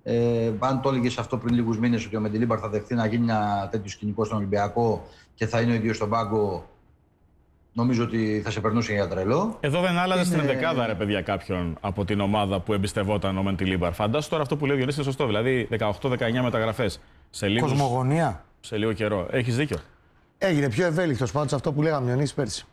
Αν το έλεγε αυτό πριν λίγους μήνες ότι ο Μεντιλίμπαρ θα δεχθεί να γίνει ένα τέτοιο σκηνικό στον Ολυμπιακό και θα είναι ο ίδιος στον πάγκο, νομίζω ότι θα σε περνούσε για τρελό. Εδώ δεν άλλαζε στην δεκάδα, ρε παιδιά, κάποιον από την ομάδα που εμπιστευόταν ο Μεντιλίμπαρ. Φαντάσου τώρα αυτό που λέει ο Διονύσης είναι σωστό. Δηλαδή 18-19 μεταγραφές σε Κοσμογονία. Σε λίγο καιρό. Έχεις δίκιο. Έγινε πιο ευέλικτος πάντως αυτό που λέγαμε Διονύση πέρσι.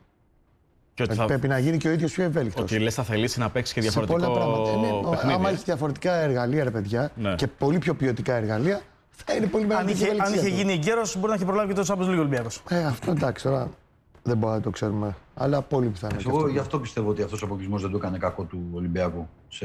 Πρέπει να γίνει και ο ίδιος πιο ευέλικτος. Ότι λες θα θελήσει να παίξει και διαφορετικό παιχνίδι. Άμα έχει διαφορετικά εργαλεία, ρε παιδιά, και πολύ πιο ποιοτικά εργαλεία, θα είναι πολύ μεγαλύτερη ευελιξία. Αν είχε γίνει εγκαίρος, μπορεί να έχει προλάβει και το Champions League ο Ολυμπιακός. Αυτό εντάξει, τώρα δεν μπορούμε να το ξέρουμε. Αλλά πολύ πιθανό. Εγώ γι' αυτό πιστεύω ότι αυτός ο αποκλεισμός δεν του έκανε κακό του Ολυμπιακού. Σε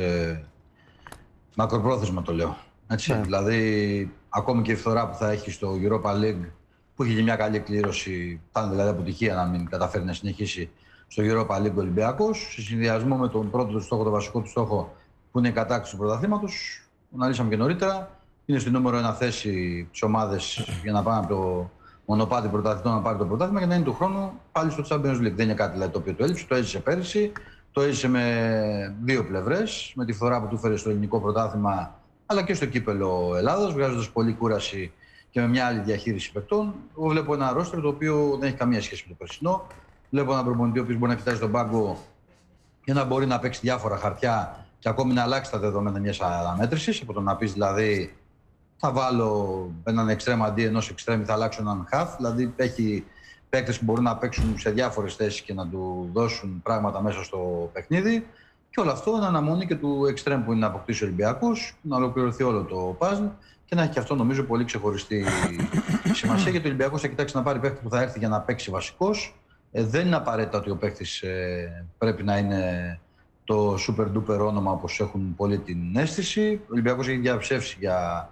μακροπρόθεσμα το λέω. Έτσι, δηλαδή, ακόμη και η φθορά που θα έχει στο Europa League, που έχει μια καλή κλήρωση, θα είναι δηλαδή αποτυχία να μην καταφέρει να συνεχίσει στο Europa League Ολυμπιακός, σε συνδυασμό με τον πρώτο του στόχο, τον βασικό του στόχο, που είναι η κατάκτηση του πρωταθλήματος. Αναλύσαμε και νωρίτερα. Είναι στη νούμερο 1 θέση τις ομάδες για να πάνε από το μονοπάτι πρωταθλητών να πάρει το πρωτάθλημα και να είναι του χρόνου πάλι στο Champions League. Δεν είναι κάτι δηλαδή, το οποίο το έλειψε. Το έζησε πέρυσι. Το έζησε με δύο πλευρές. Με τη φθορά που του φέρε στο ελληνικό πρωτάθλημα, αλλά και στο κύπελο Ελλάδας, βγάζοντας πολλή κούραση και με μια άλλη διαχείριση παικτών. Εγώ βλέπω ένα ρόστερ το οποίο δεν έχει καμία σχέση με το περσινό. Βλέπω έναν προπονητή ο οποίος μπορεί να κοιτάζει τον πάγκο και να μπορεί να παίξει διάφορα χαρτιά και ακόμη να αλλάξει τα δεδομένα μιας αναμέτρησης. Από το να πει δηλαδή, θα βάλω έναν εξτρέμ αντί ενός εξτρέμ ή θα αλλάξω έναν χαφ. Δηλαδή έχει παίκτες που μπορούν να παίξουν σε διάφορες θέσεις και να του δώσουν πράγματα μέσα στο παιχνίδι. Και όλο αυτό είναι αναμονή και του εξτρέμ που είναι να αποκτήσει ο Ολυμπιακός, να ολοκληρωθεί όλο το puzzle και να έχει και αυτό νομίζω πολύ ξεχωριστή σημασία. Γιατί ο Ολυμπιακός θα κοιτάξει να πάρει παίκτη που θα έρθει για να παίξει βασικός. Δεν είναι απαραίτητα ότι ο παίκτης πρέπει να είναι το super duper όνομα όπως έχουν πολλοί την αίσθηση. Ο Ολυμπιακός έχει διαψεύσει για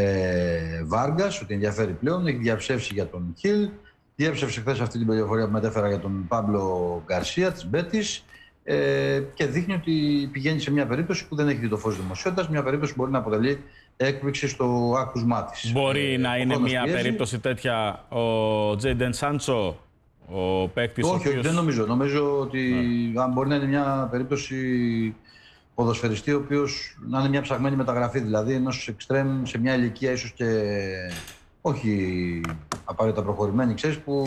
Βάργκας, ότι ενδιαφέρει πλέον, έχει διαψεύσει για τον Χιλ. Διέψευσε χθες αυτή την πληροφορία που μετέφερα για τον Πάμπλο Γκαρσία της Μπέτης και δείχνει ότι πηγαίνει σε μια περίπτωση που δεν έχει δει το φως δημοσιότητας, μια περίπτωση που μπορεί να αποτελεί έκπληξη στο άκουσμά της. Μπορεί να είναι μια περίπτωση τέτοια ο Τζέιντεν Σάντσο, ο παίκτης ο οποίος... Όχι, δεν νομίζω. Νομίζω ότι αν μπορεί να είναι μια περίπτωση ποδοσφαιριστή, ο οποίος να είναι μια ψαγμένη μεταγραφή, δηλαδή ενός εξτρέμ σε μια ηλικία ίσως και όχι απαραίτητα προχωρημένη, ξέρεις, που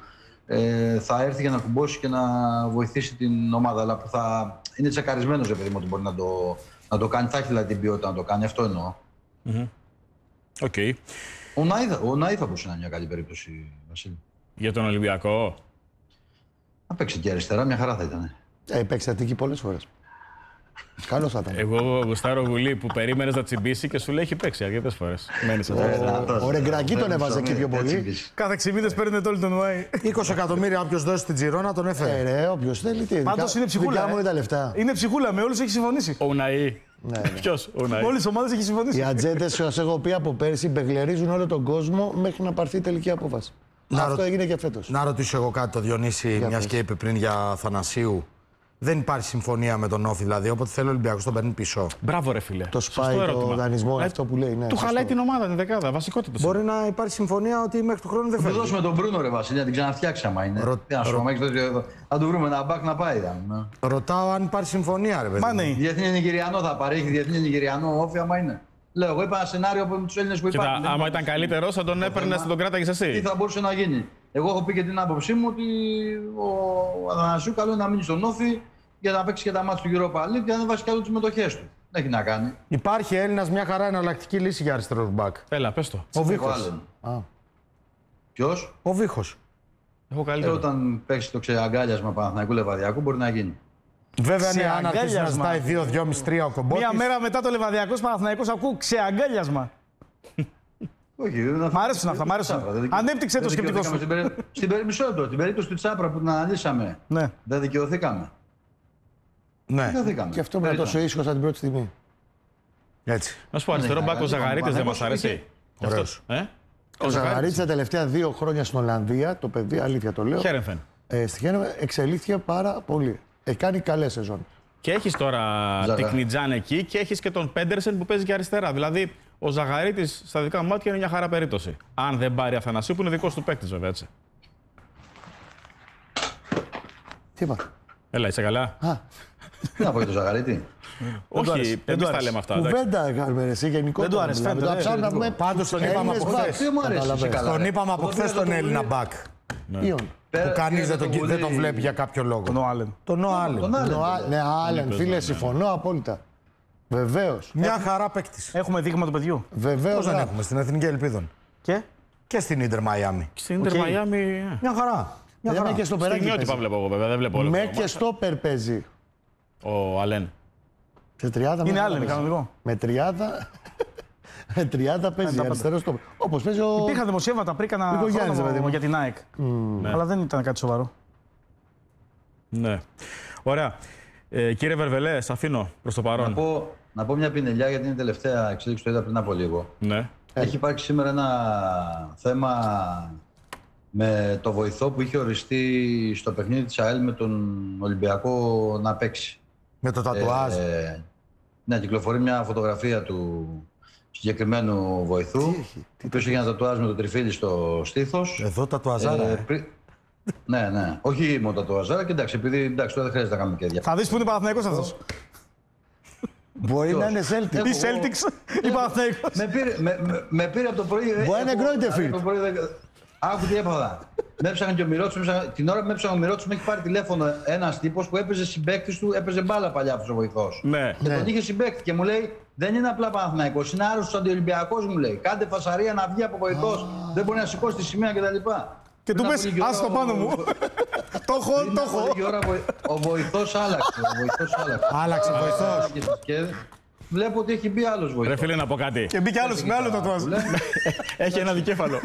θα έρθει για να κουμπώσει και να βοηθήσει την ομάδα, αλλά που θα είναι τσεκαρισμένος, παιδί μου, ότι μπορεί να το κάνει. Θα έχει δηλαδή την ποιότητα να το κάνει, αυτό εννοώ. Okay. Ο Ναΐ θα μπορούσε να είναι μια καλή περίπτωση, Βασίλη. Για τον Ολυμπιακό. Να παίξει και αριστερά, μια χαρά θα ήταν. Παίξει Αττική πολλές φορές. Καλώς θα ήταν. Εγώ γουστάρω Γουλή που περίμενες να τσιμπήσει και σου λέει έχει παίξει αρκετές φορές. Μένεις εδώ. Ο Ρεγκρακή τον έβαζε εκεί πιο πολύ. Κάθε 6 μήνες παίρνετε όλοι τον Ουάι. 20 εκατομμύρια όποιος δώσει στην Τζιρόνα τον έφερε. Όποιος θέλει. Πάντως είναι ψυχούλα. Δικά μου είναι τα λεφτά. Είναι ψυχούλα, με όλους έχει συμφωνήσει. Ο Ουναΐ. Ποιος, ο Ουναΐ. Όλες τις ομάδες έχει συμφωνήσει. Οι ατζέντες, σας έχω πει από πέρσι, μπεγλερίζουν όλο τον κόσμο μέχρι να πάρθει η τελική απόφαση. Αυτό έγινε και φέτος. Να ρωτήσω εγώ κάτι το Διονύση, μιας και είπε πριν για Θανασίου. Δεν υπάρχει συμφωνία με τον Όφη, δηλαδή. Όποτε θέλει ο Ολυμπιακός τον παίρνει πίσω. Μπράβο, ρε φίλε. Το σπάει το δανεισμό, αυτό που λέει. Ναι, του χαλάει την ομάδα, την δεκάδα. Βασικότητα. Μπορεί να υπάρχει συμφωνία ότι μέχρι του χρόνου δεν φεύγει. Θα δώσουμε τον Μπρούνο, ρε Βασίλη, να την ξαναφτιάξει άμα είναι. Θα του βρούμε ένα μπακ να πάει. Ρωτάω αν υπάρχει συμφωνία, ρε παιδί. Διεθνή Νιγηριανό θα παρέχει, διεθνή Νιγηριανό Όφη, άμα είναι. Λέω, εγώ είπα ένα σενάριο από του Έλληνες που υπάρχουν. Άμα ήταν καλύτερο, θα τον έπαιρνε, θα τον κράταγε εσύ. Τι θα μπορούσε να γίνει. Εγώ έχω πει και την άποψή μου ότι ο Αθανασίου καλό είναι να μείνει στον Όφη για να παίξει και τα μάτια του Europa League και να βάσει και άλλο τις μετοχές του. Δεν έχει να κάνει. Υπάρχει Έλληνας μια χαρά εναλλακτική λύση για αριστερό μπακ. Έλα, πες το. Ο Βίχος. Ποιος? Ο Βίχος. Έχω καλύτερο. Όταν παίξει το ξεαγκάλιασμα Παναθηναϊκού Λεβαδιακού μπορεί να γίνει. Βέβαια, ναι, αν αρχίσει να Ξεαγκάλιασμα. ζητάει 2-2,5-3 ο Κομπότης. Μία μέρα μετά το Λεβαδιακός Παναθηναϊκός ακούω ξεαγκάλιασμα. Όχι, Μ' αρέσουν αυτά, μ' αρέσουν. Ανέπτυξε το σκεπτικό σου. Στην περίπτωση του Τσάπρα που την αναλύσαμε, Ναι. δεν δικαιωθήκαμε. Ναι. Δικαιωθήκαμε. Και αυτό με τόσο ίσχυο σαν την πρώτη στιγμή. Έτσι. Να σου πω, αριστερό μπακ ο Ζαγαρίτης δεν μας αρέσει. Ωραίος. Ο Ζαγαρίτης τα τελευταία 2 χρόνια στην Ολλανδία, το παιδί, αλήθεια το λέω, Χέρενφεν. στη Χέρενφεν εξελίχθηκε πάρα πολύ. Έχει κάνει καλές σεζόν. Και έχεις τώρα Ζαγα. την Κνιτζάν εκεί και έχεις και τον Πέντερσεν που παίζει και αριστερά. Δηλαδή, ο Ζαγαρίτης στα δικά μου μάτια είναι μια χαρά περίπτωση. Αν δεν πάρει Αθανασίου, που είναι δικός του παίκτης, βέβαια έτσι. Τι είπα. Έλα, είσαι καλά. Τι να πω για τον Ζαγαρίτη. Όχι, εμείς τα λέμε αυτά. εντάξει. Κουβέντα κάνουμε εσύ γενικότερα. Δεν του άρεσε, μιλάμε. φαίνεται, Το ψάχνουμε να πούμε. Πάντως τον είπαμε από χθες. Τι μου αρέσει, εσύ καλά. Τον ρε. είπαμε από Όταν χθες πήρα τον το Έλληνα πουλί- μπακ. Ποιον. Που κανείς πήρα δεν το τον πουλί- βλέπει για κάποιο λόγο. Τον Άλεν. Τον Οάλεν. Τον Άλεν. Ναι, Άλεν, φίλε, συμφωνώ απόλυτα. Βεβαίως. Μια χαρά παίκτης. Έχουμε δείγμα του παιδιού. Βεβαίως. Πώς δεν έχουμε στην Εθνική Ελπίδων. Και Και στην Ίντερ Μαϊάμι. Στην Ίντερ Μαϊάμι. Μια χαρά. Μια Δεν χαρά. με και στο περάκι. Στιγμιότυπα βλέπω εγώ βέβαια, δεν βλέπω όλο. Με και στο παίζει. Ο Αλέν. Σε 30 είναι με Άλεν, παίζει. κανονικό. Με 30. Με 30 παίζει αριστερό στο. Όπως παίζει ο. Υπήρχαν δημοσιεύματα πριν κάνα Νίκο Γιάννης, χρόνο ρε παιδί μου. για την ΑΕΚ. Αλλά δεν ήταν κάτι σοβαρό. Ναι. Ωραία. Κύριε Βερβελέ, σας αφήνω προς το παρόν. Να πω μια πινελιά γιατί είναι η τελευταία εξέλιξη που είδα πριν από λίγο. Ναι. Έχει υπάρξει σήμερα ένα θέμα με το βοηθό που είχε οριστεί στο παιχνίδι της ΑΕΛ με τον Ολυμπιακό να παίξει. Με το τατουάζ. Ναι, κυκλοφορεί μια φωτογραφία του συγκεκριμένου βοηθού. Ο οποίος είχε ένα τατουάζ με το τριφύλι στο στήθος. Εδώ τατουαζάρα. Ναι, ναι. Όχι μόνο τατουάζάρα και εντάξει, επειδή εντάξει, τώρα δεν χρειάζεται να κάνουμε και διάφορα. Θα δεις που είναι Παναθηναϊκός αυτός. Μπορεί να είναι Celtic. Ή Celtics ή Παναθηναϊκός. Με πήρε από το πρωί. Μπορεί να είναι Γκρόιντεφιλντ. Άκου τι έπαθα. Με έψαχνε και ο Μυρότσος. Την ώρα που με έψαχνε ο Μυρότσος, με έχει πάρει τηλέφωνο ένας τύπος που έπαιζε συμπαίκτης του, έπαιζε μπάλα παλιά αυτός ο βοηθός. Ναι. Και τον είχε συμπαίκτη και μου λέει: Δεν είναι απλά Παναθηναϊκός, είναι άρρωστος αντιολυμπιακός, μου λέει. Κάντε φασαρία να βγει από βοηθός. Δεν μπορεί να σηκώσει τη σημαία κτλ. Και του πες, ας το πάνω μου. Το έχω, το έχω. Ο βοηθός άλλαξε. Άλλαξε βοηθός. Και βλέπω ότι έχει μπει άλλος βοηθός. Ρε φίλε, να πω κάτι. Και μπήκε άλλος με άλλο τατουάζ. Έχει ένα δικέφαλο.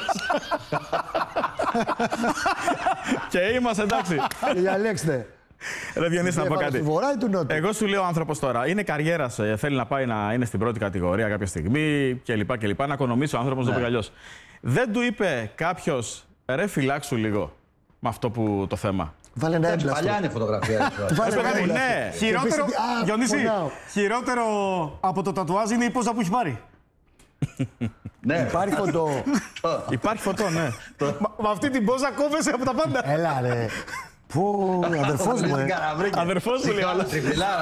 Και είμαστε εντάξει. Διαλέξτε. Ρε Διονύση, να πω κάτι. Στη βορρά ή του νότου. Εγώ σου λέω ο άνθρωπος τώρα, είναι καριέρας, θέλει να πάει να είναι στην πρώτη κατηγορία κάποια στιγμή κλπ. Να οικονομήσει ο άνθρωπος, το πει αλλιώς. Δεν του είπε κάποιος, ρε φυλάξου λίγο με αυτό που το θέμα. Βάλε ένα έμπλαστο. Παλιά είναι η φωτογραφία. Βάλε ένα έμπλαστο. Ναι. Χειρότερο, Και πεις, «Α, Διονύση, πονάω». χειρότερο από το τατουάζ είναι η πόζα που έχει πάρει. Ναι, Υπάρχει φωτό. Υπάρχει φωτό, ναι. Με αυτή την πόζα κόβεσαι από τα πάντα. Έλα ρε. Πού, αδερφός μου, Αδερφός μου λέει ο άλλος.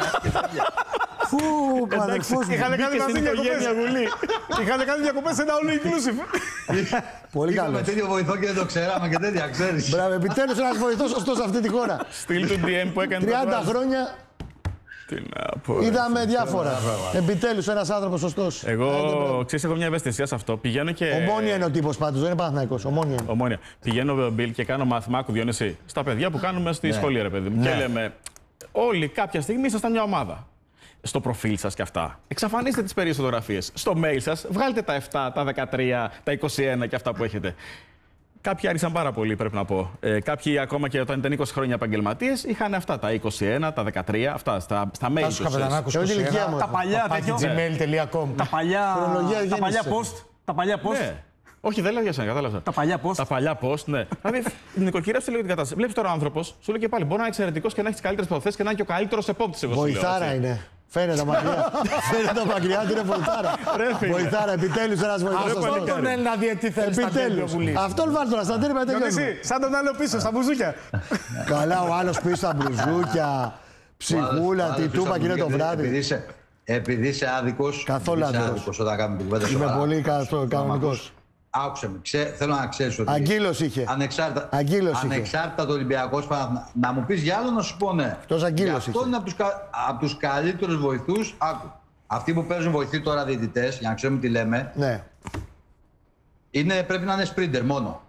Πού, αδερφός μου. Είχαν κάνει Μπήκε μαζί στην διακοπές. οικογένεια βουλή. Είχαν κάνει διακοπές σε ένα all inclusive. Πολύ Είχαμε καλός. τέτοιο βοηθό και δεν το ξέραμε και τέτοια, ξέρεις. Μπράβο, επιτέλους ένας βοηθός σωστός σε αυτή τη χώρα. Στείλ του DM που έκανε 30 τατουάζ. χρόνια Τι να πω. ρε. είδαμε διάφορα. Επιτέλους ένας άνθρωπος σωστός. Εγώ, ξέρεις, έχω μια ευαισθησία σε αυτό. Πηγαίνω και... Ομόνια είναι ο τύπος πάντως, δεν είναι Παναθηναϊκός. Ομόνια είναι. Ομόνια. Πηγαίνω, Μπιλ, και κάνω μάθημα, άκου Διονύση, στα παιδιά που κάνουμε στη σχολή, ρε παιδί μου. Και λέμε, όλοι κάποια στιγμή ήσασταν μια ομάδα. Στο προφίλ σας και αυτά. Εξαφανίστε τις περίεργες φωτογραφίες. Στο mail σας, βγάλτε τα 7, τα 13, τα 21 και αυτά που έχετε. Κάποιοι άρχισαν πάρα πολύ, πρέπει να πω. Κάποιοι, ακόμα και όταν ήταν 20 χρόνια επαγγελματίες, είχαν αυτά, τα 21, τα 13, αυτά, στα mail Τάσος τους. Καπετανάκος, Εγώ την ηλικία 21, μου. Τα παλιά τέτοιο. gmail.com. Τα παλιά Χρονολογία τα παλιά γέννησης. post. Τα παλιά post. Ναι. Όχι, δεν λέω για σένα, κατάλαβα. Τα παλιά post. Τα παλιά post, ναι. Δηλαδή, νοικοκυρεύσε λίγο την κατάσταση. Βλέπει τώρα ο άνθρωπο, σου λέει και πάλι: Μπορεί να είναι εξαιρετικό και να έχει τι καλύτερε προθέσει και να είναι και ο καλύτερο επόπτη. Βοηθάρα είναι. Φαίνεται μακριά. Φαίνεται μακριά ότι είναι βοηθάρα. Βοηθάρα, επιτέλους ένας βοηθός Ρε, σωστός. παλικάρι. Τον Έλληνα διαιτή θέλει στα Επιτέλους. Βουλή. Αυτόν βάλ τώρα στα τέρμα τελειώνουμε. Διονύση, σαν τον άλλο πίσω, στα μπουζούκια. Καλά, ο άλλος πίσω στα μπλουζούκια, ψυχούλα, τι του είπα εκείνο το βράδυ. Επειδή είσαι άδικος. Καθόλου άδικος. άδικος όταν κάνουμε την κουβέντα Είμαι σοβαρά. πολύ κανονικός. Άκουσε με. Θέλω να ξέρεις ότι. Αγκύλος είχε. Αγκύλος είχε. Ανεξάρτητα το Ολυμπιακός να μου πεις για άλλο να σου πω ναι. Αυτός αγκύλος Αυτό είχε. είναι από τους καλύτερους βοηθούς. Άκου. Αυτοί που παίζουν βοηθοί τώρα διαιτητές, για να ξέρουμε τι λέμε, Ναι. πρέπει να είναι σπρίντερ μόνο.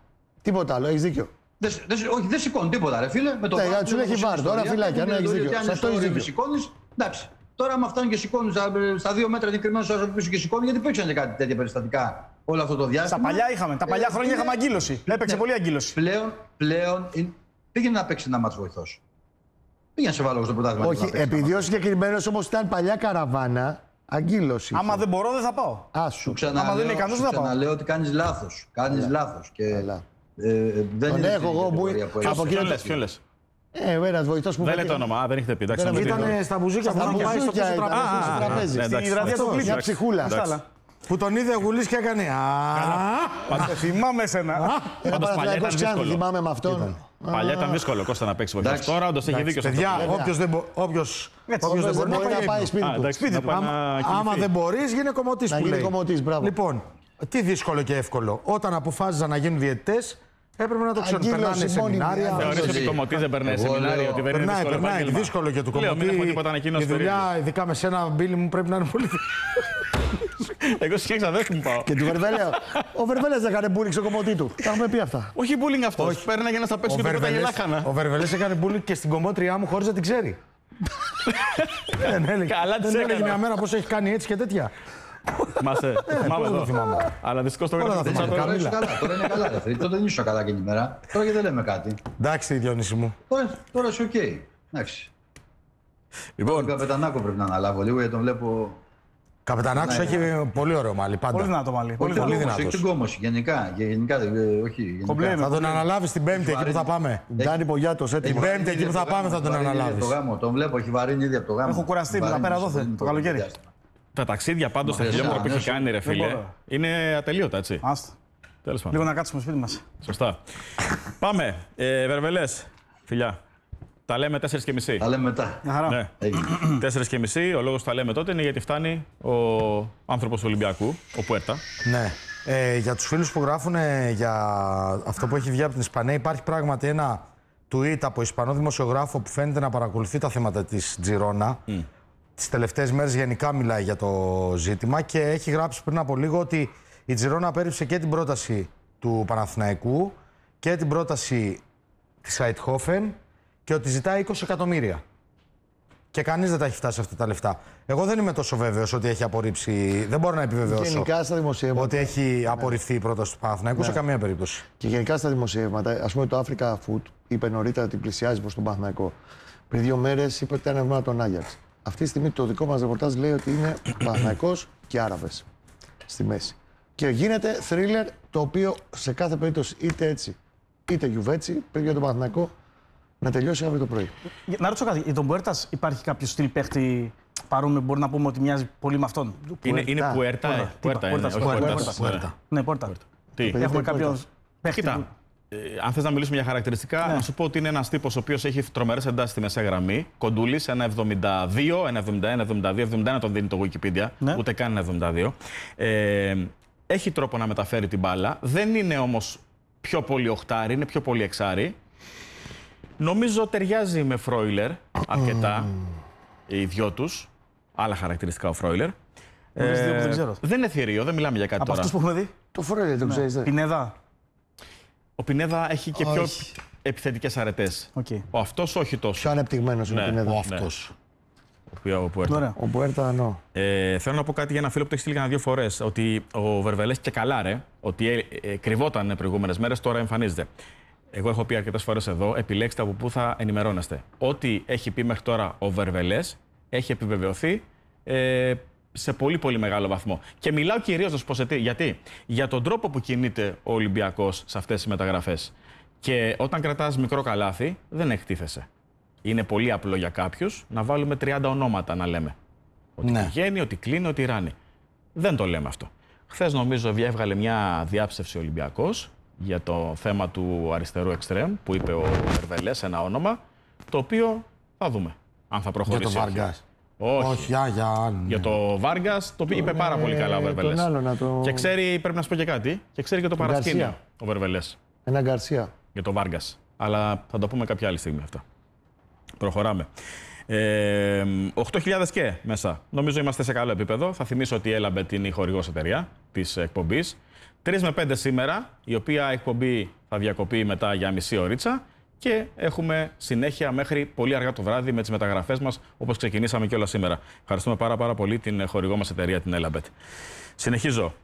Τίποτα άλλο, έχεις δίκιο. Όχι, δεν σηκώνει τίποτα, ρε φίλε. Με το Ναι, σου έχει βάρ, τώρα φυλάκια, ναι, έχεις δίκιο. Σε αυτό έχεις δίκιο. Σηκώνεις, εντάξει. Τώρα, άμα φτάνει και σηκώνει στα 2 μέτρα εγκεκριμένο όσο πίσω και σηκώνει, γιατί υπήρξαν και κάτι τέτοια περιστατικά όλο αυτό το διάστημα. Στα παλιά είχαμε. Τα παλιά χρόνια είχαμε αγκύλωση. Έπαιξε πολύ αγκύλωση. Πλέον πήγαινε να παίξει ένα μάτς βοηθός. Πήγαινε σε βάλω στο πρωτάθλημα. Όχι, επειδή ο συγκεκριμένος όμως ήταν παλιά καραβάνα, αγκύλωση. Άμα δεν μπορώ, δεν θα πάω. Άσου. Άμα δεν είναι ικανός, δεν θα πάω. Ξαναλέω ότι κάνεις λάθος. Κάνεις λάθος. Δεν τον είναι έχω εγώ που. Από Ποιον λες? Ένας βοηθός που. Δεν λέτε όνομα, δεν έχετε πει. Ήταν στα μπουζούκια που είχαν πάει στο πίσω τραπέζι. τραπέζι. Στη βραδιά του κλείσει. Μια ψυχούλα. Που τον είδε ο Γουλής και έκανε. Θυμάμαι εσένα. Ένα Πάντως, παλιά Παναθηναϊκός ήταν Ξάνθη, δύσκολο. θυμάμαι με αυτόν. Παλιά ήταν δύσκολο Κώστα να παίξει βοηθός. Εντάξει. Τώρα όντως έχει δίκιο σε αυτό. Παιδιά, που λέει. όποιος δεν Όποιος μπορεί δεν μπορεί να πάει σπίτι του. Εντάξει, να πάει να Άμα κοιμηθεί. δεν μπορείς, γίνε κομμωτής Να που γίνει λέει. κομμωτής, μπράβο. Λοιπόν, τι δύσκολο και εύκολο. Όταν αποφάσιζαν να γίνουν διαιτητές, έπρεπε να το ξέρουν. Αγκύλωση Περνάνε μόνιμη, σεμινάρια. αγκύλωση. Θεωρείς ότι κομμωτής δεν περνάει Εγώ σεμινάριο, λέω- ότι δεν είναι δύσκολο Περνάει, επάγγελμα. δύσκολο και του Λέω, κομμωτή. μην έχουμε τίποτα Η ανακοίνωση δουλειά, περίεργη. ειδικά με σένα, Μπίλι μου, πρέπει να είναι πολύ. Εγώ σκέξα δεν μου πάω. Και του Βερβέλεο. Ο Βερβέλες δεν έκανε μπούλινγκ στο κομμωτή του. Τα έχουμε πει αυτά. Όχι bullying αυτός. Παίρναγε να στα παίξει και τίποτα γελάχανα. Ο Βερβελές έκανε bullying και στην κομμότριά μου χωρίς να την ξέρει. Δεν έλεγε. Καλά τις Δεν έλεγε έκανα. μια μέρα πώς έχει κάνει έτσι και τέτοια. Θυμάσαι, θυμάμαι πώς εδώ. το θυμάμαι. Αλλά δυστυχώς το Όλα έκανα τα στο θυμάμαι. chat. Τώρα είσαι καλά. Τώρα είναι καλά. Ρε φίλε. Τότε δεν ήσουν καλά εκείνη τη μέρα. Τώρα και δεν λέμε κάτι. Εντάξει, Διονύση μου. Τώρα είσαι οκ. Εντάξει. Τον Λοιπόν, Καπετανάκο πρέπει να αναλάβω λίγο γιατί τον βλέπω. Καπετανάκος έχει πολύ ωραίο μαλλί Πολύ πάντα. δυνατό μαλλί. Πολύ Έχει δυνατός. την κόμωση γενικά. Όχι. Κομπλέ γενικά. Θα τον αναλάβεις την Πέμπτη εκεί που θα πάμε. Ντάνι Πογιάτος, Την έτοιμο. Πέμπτη εκεί που θα πάμε θα τον Έχει βαρύνει ήδη αναλάβεις. από το γάμο. Τον βλέπω, έχει βαρύνει ήδη από το γάμο. Έχω κουραστεί, Βαρύνει πέρα στο δόθε, το πρώτο καλοκαίρι. διάστημα. τα ταξίδια πάντως, τα Μα, χιλιόμετρα που ναι, έχει κάνει, ρε φίλε, μπορώ. είναι ατελείωτα, έτσι. Άστα. Τέλος πάντων. Λίγο να κάτσουμε σπίτι μας. Σωστά. Πάμε. Βερβελές, φιλιά. Τα λέμε 4:30. Τα λέμε μετά. Μια χαρά. Ναι. 4:30. Ο λόγος που τα λέμε τότε είναι γιατί φτάνει ο άνθρωπος του Ολυμπιακού, ο Πουέρτα. Ναι. Για τους φίλους που γράφουν για αυτό που έχει βγει από την Ισπανία, υπάρχει πράγματι ένα tweet από Ισπανό δημοσιογράφο που φαίνεται να παρακολουθεί τα θέματα της Τζιρόνα. Τις τελευταίες μέρες γενικά μιλάει για το ζήτημα και έχει γράψει πριν από λίγο ότι η Τζιρόνα απέρριψε και την πρόταση του Παναθηναϊκού και την πρόταση της Αιτχόφεν και ότι ζητάει 20 εκατομμύρια. Και κανείς δεν τα έχει φτάσει αυτά τα λεφτά. Εγώ δεν είμαι τόσο βέβαιος ότι έχει απορρίψει. Δεν μπορώ να επιβεβαιώσω Γενικά στα δημοσιεύματα. ότι έχει απορριφθεί η πρόταση του Παναθηναϊκού σε καμία περίπτωση. Και γενικά στα δημοσιεύματα, ας πούμε το Africa Food είπε νωρίτερα ότι πλησιάζει προς τον Παναθηναϊκό. Πριν 2 μέρες είπε ότι ήταν ευμένα τον Άγιαξ. Αυτή τη στιγμή το δικό μας ρεπορτάζ λέει ότι είναι Παναθηναϊκός και Άραβες στη μέση. Και γίνεται θρίλερ το οποίο σε κάθε περίπτωση είτε έτσι είτε γιουβέτσι πρέπει για τον Παναθηναϊκό να τελειώσει αύριο το πρωί. Να ρωτήσω κάτι. Για τον Πουέρτας υπάρχει κάποιο στυλ παίχτη παρόμοιο, μπορεί να πούμε ότι μοιάζει πολύ με αυτόν. Είναι Πουέρτα. Πουέρτα είναι. όχι Πουέρτας. Ναι, Πουέρτα. Τι. Έχουμε κάποιον παίχτη. Κοίτα, αν θες να μιλήσουμε για χαρακτηριστικά, να σου πω ότι είναι ένας τύπος ο οποίος έχει τρομερές εντάσεις στη μεσαία γραμμή. Κοντούλης, ένα 72, ένα 71, 71 τον δίνει το Wikipedia, Ναι. ούτε καν ένα 72. Έχει τρόπο να μεταφέρει την μπάλα. Δεν είναι όμως πιο πολύ οχτάρι, είναι πιο πολύ εξάρι. Νομίζω ταιριάζει με Φρόιλερ αρκετά οι δυο τους. Άλλα χαρακτηριστικά ο Φρόιλερ. Γνωρίζεις δύο που δεν ξέρω. Δεν είναι θηρίο, δεν μιλάμε για κάτι Από τώρα. αυτούς που έχουμε δει. Το φορέλε το ξέρεις, Πινέδα. Ο Πινέδα έχει και πιο Όχι. επιθετικές αρετές. Οκ. Ο αυτός όχι τόσο. πιο ανεπτυγμένος είναι Ναι. ο Πινέδα. Ο αυτός. Ο Πουέρτα. Ωραία. Ο Πουέρτα, νο. Θέλω να πω κάτι για ένα φίλο που το έχει στείλει κανένα 2 φορές. Ότι ο Βερβελές και καλά, ρε, ότι κρυβόταν προηγούμενες μέρες, τώρα εμφανίζεται. Εγώ έχω πει αρκετές φορές εδώ, επιλέξτε από πού θα ενημερώνεστε. Ό,τι έχει πει μέχρι τώρα ο Βερβελές έχει επιβεβαιωθεί σε πολύ πολύ μεγάλο βαθμό. Και μιλάω κυρίως να σου πω σε τι. Γιατί? Για τον τρόπο που κινείται ο Ολυμπιακός σε αυτές τις μεταγραφές. Και όταν κρατάς μικρό καλάθι, δεν εκτίθεσαι. Είναι πολύ απλό για κάποιους να βάλουμε 30 ονόματα να λέμε. Ότι Ναι. πηγαίνει, ότι κλείνει, ότι ράνει. Δεν το λέμε αυτό. Χθες νομίζω έβγαλε μια διάψευση ο Ολυμπιακός για το θέμα του αριστερού εξτρέμ που είπε ο Βερβελές, ένα όνομα, το οποίο θα δούμε αν θα Για προχωρήσει. τον ή όχι. Βάργκας. Όχι. Για άλλο. Για το Βάργκας, το οποίο είπε πάρα πολύ καλά ο Βερβελές. τον άλλο να το- Και ξέρει, πρέπει να σου πω και κάτι, και ξέρει και το παρασκήνιο Γκαρσία. ο Βερβελές Ένα Γκαρσία. για το Βάργκας. Αλλά θα το πούμε κάποια άλλη στιγμή αυτά. Προχωράμε. 8.000 και μέσα. Νομίζω είμαστε σε καλό επίπεδο. Θα θυμίσω ότι η Έλαμπετ είναι η χορηγός εταιρεία της εκπομπής. 3 με 5 σήμερα, η οποία εκπομπή θα διακοπεί μετά για μισή ωρίτσα και έχουμε συνέχεια μέχρι πολύ αργά το βράδυ με τις μεταγραφές μας, όπως ξεκινήσαμε και όλα σήμερα. Ευχαριστούμε πάρα πολύ την χορηγό μας εταιρεία, την Elabet. Συνεχίζω.